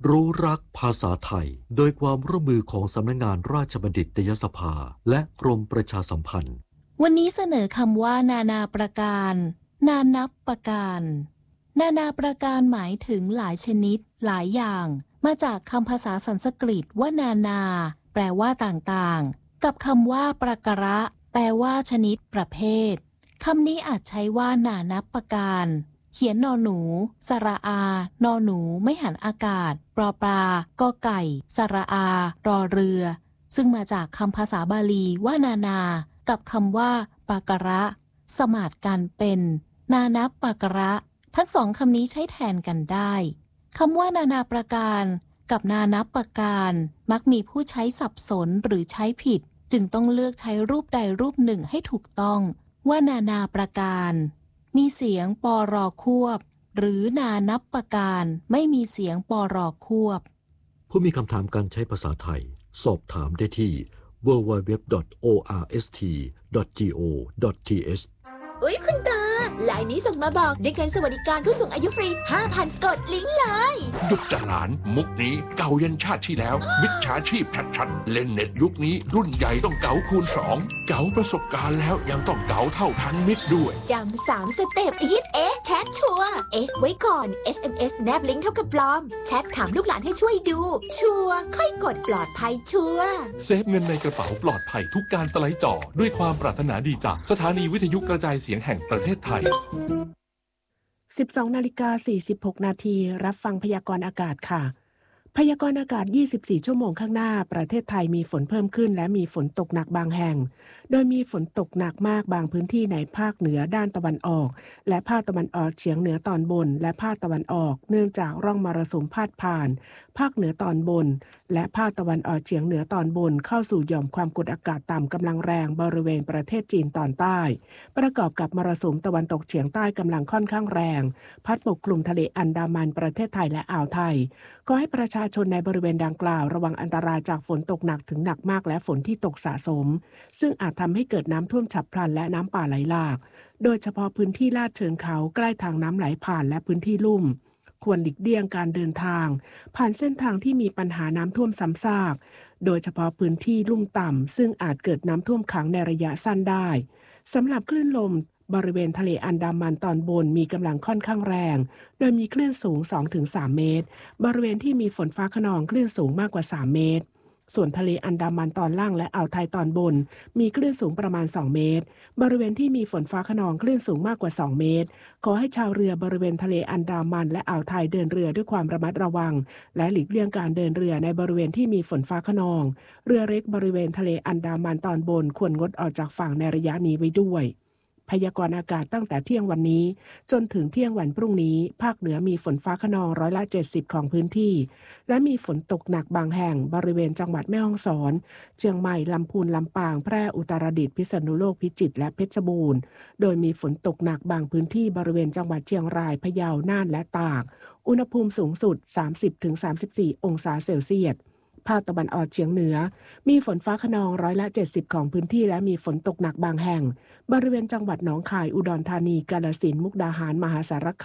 รู้รักภาษาไทยโดยความร่วมมือของสำนักงานราชบัณฑิตยสภาและกรมประชาสัมพันธ์วันนี้เสนอคำว่านานาประการนานับประการนานาประการหมายถึงหลายชนิดหลายอย่างมาจากคำภาษาสันสกฤตว่านานาแปลว่าต่างๆกับคำว่าประกระแปลว่าชนิดประเภทคำนี้อาจใช้ว่านานับประการเขียนนอหนูสระอานอหนูไม่หันอากาศปลอปลากอไก่สระอารอเรือซึ่งมาจากคำภาษาบาลีว่านานากับคำว่าปากระสมาทกันเป็นนานับปากระทั้งสองคำนี้ใช้แทนกันได้คำว่านานาประการกับนานับประการมักมีผู้ใช้สับสนหรือใช้ผิดจึงต้องเลือกใช้รูปใดรูปหนึ่งให้ถูกต้องว่านานาประการมีเสียงปรควบหรือนานับประการไม่มีเสียงปรควบผู้มีคำถามการใช้ภาษาไทยสอบถามได้ที่ www.orst.go.th อุ๊ยคุณตาไลน์นี้ส่งมาบอกได้เงินสวัสดิการผู้สูงอายุฟรี 5,000 กดลิงก์เลยหยุดจัดหลานมุกนี้เก่ายันชาติที่แล้วมิจฉาชีพชัดๆเล่นเน็ตยุคนี้รุ่นใหญ่ต้องเก๋าคูณ2เก๋าประสบการณ์แล้วยังต้องเก๋าเท่าทันมิตรด้วยจำ3 สเต็ปอีทแชทชัวร์ไว้ก่อน SMS แนบลิงก์เท่ากับปลอมแชทถามลูกหลานให้ช่วยดูชัวร์ค่อยกดปลอดภัยชัวร์เซฟเงินในกระเป๋าปลอดภัยทุกการสไลด์จอด้วยความปรารถนาดีจากสถานีวิทยุกระจายเสียงแห่งประเทศไทย 12:46 น.รับฟังพยากรณ์อากาศค่ะพยากรณ์อากาศ24ชั่วโมงข้างหน้าประเทศไทยมีฝนเพิ่มขึ้นและมีฝนตกหนักบางแห่งโดยมีฝนตกหนักมากบางพื้นที่ในภาคเหนือด้านตะวันออกและภาคตะวันออกเฉียงเหนือตอนบนและภาคตะวันออกเนื่องจากร่องมรสุมพาดผ่านภาคเหนือตอนบนและภาคตะวันออกเฉียงเหนือตอนบนเข้าสู่หย่อมความกดอากาศต่ำกำลังแรงบริเวณประเทศจีนตอนใต้ประกอบกับมรสุมตะวันตกเฉียงใต้กำลังค่อนข้างแรงพัดปกคลุมทะเลอันดามันประเทศไทยและอ่าวไทยขอให้ประชาชนในบริเวณดังกล่าวระวังอันตรายจากฝนตกหนักถึงหนักมากและฝนที่ตกสะสมซึ่งอาจทำให้เกิดน้ำท่วมฉับพลันและน้ำป่าไหลหลากโดยเฉพาะพื้นที่ลาดเชิงเขาใกล้ทางน้ำไหลผ่านและพื้นที่ลุ่มควรหลีกเลี่ยงการเดินทางผ่านเส้นทางที่มีปัญหาน้ำท่วมซ้ำซากโดยเฉพาะพื้นที่ลุ่มต่ำซึ่งอาจเกิดน้ำท่วมขังในระยะสั้นได้สำหรับคลื่นลมบริเวณทะเลอันดามันตอนบนมีกำลังค่อนข้างแรงโดยมีคลื่นสูง 2-3 เมตรบริเวณที่มีฝนฟ้าคะนองคลื่นสูงมากกว่า3เมตรส่วนทะเลอันดามันตอนล่างและอ่าวไทยตอนบนมีคลื่นสูงประมาณ2เมตรบริเวณที่มีฝนฟ้าคะนองคลื่นสูงมากกว่า2เมตรขอให้ชาวเรือบริเวณทะเลอันดามันและอ่าวไทยเดินเรือด้วยความระมัดระวังและหลีกเลี่ยงการเดินเรือในบริเวณที่มีฝนฟ้าคะนองเรือเล็กบริเวณทะเลอันดามันตอนบนควรงดออกจากฝั่งในระยะนี้ไว้ด้วยพยากรณ์อากาศตั้งแต่เที่ยงวันนี้จนถึงเที่ยงวันพรุ่งนี้ภาคเหนือมีฝนฟ้าคะนอง70%ของพื้นที่และมีฝนตกหนักบางแห่งบริเวณจังหวัดแม่ฮ่องสอนเชียงใหม่ลำพูนลำปางแพร่อุตรดิตถ์พิษณุโลกพิจิตรและเพชรบูรณ์โดยมีฝนตกหนักบางพื้นที่บริเวณจังหวัดเชียงรายพะเยาน่านและตากอุณหภูมิสูงสุด 30-34 องศาเซลเซียสภาคตะวันออกเฉียงเหนือมีฝนฟ้าคะนอง70%ของพื้นที่และมีฝนตกหนักบางแห่งบริเวณจังหวัดหนองคายอุดรธานีกาฬสินธุ์มุกดาหารมหาสาร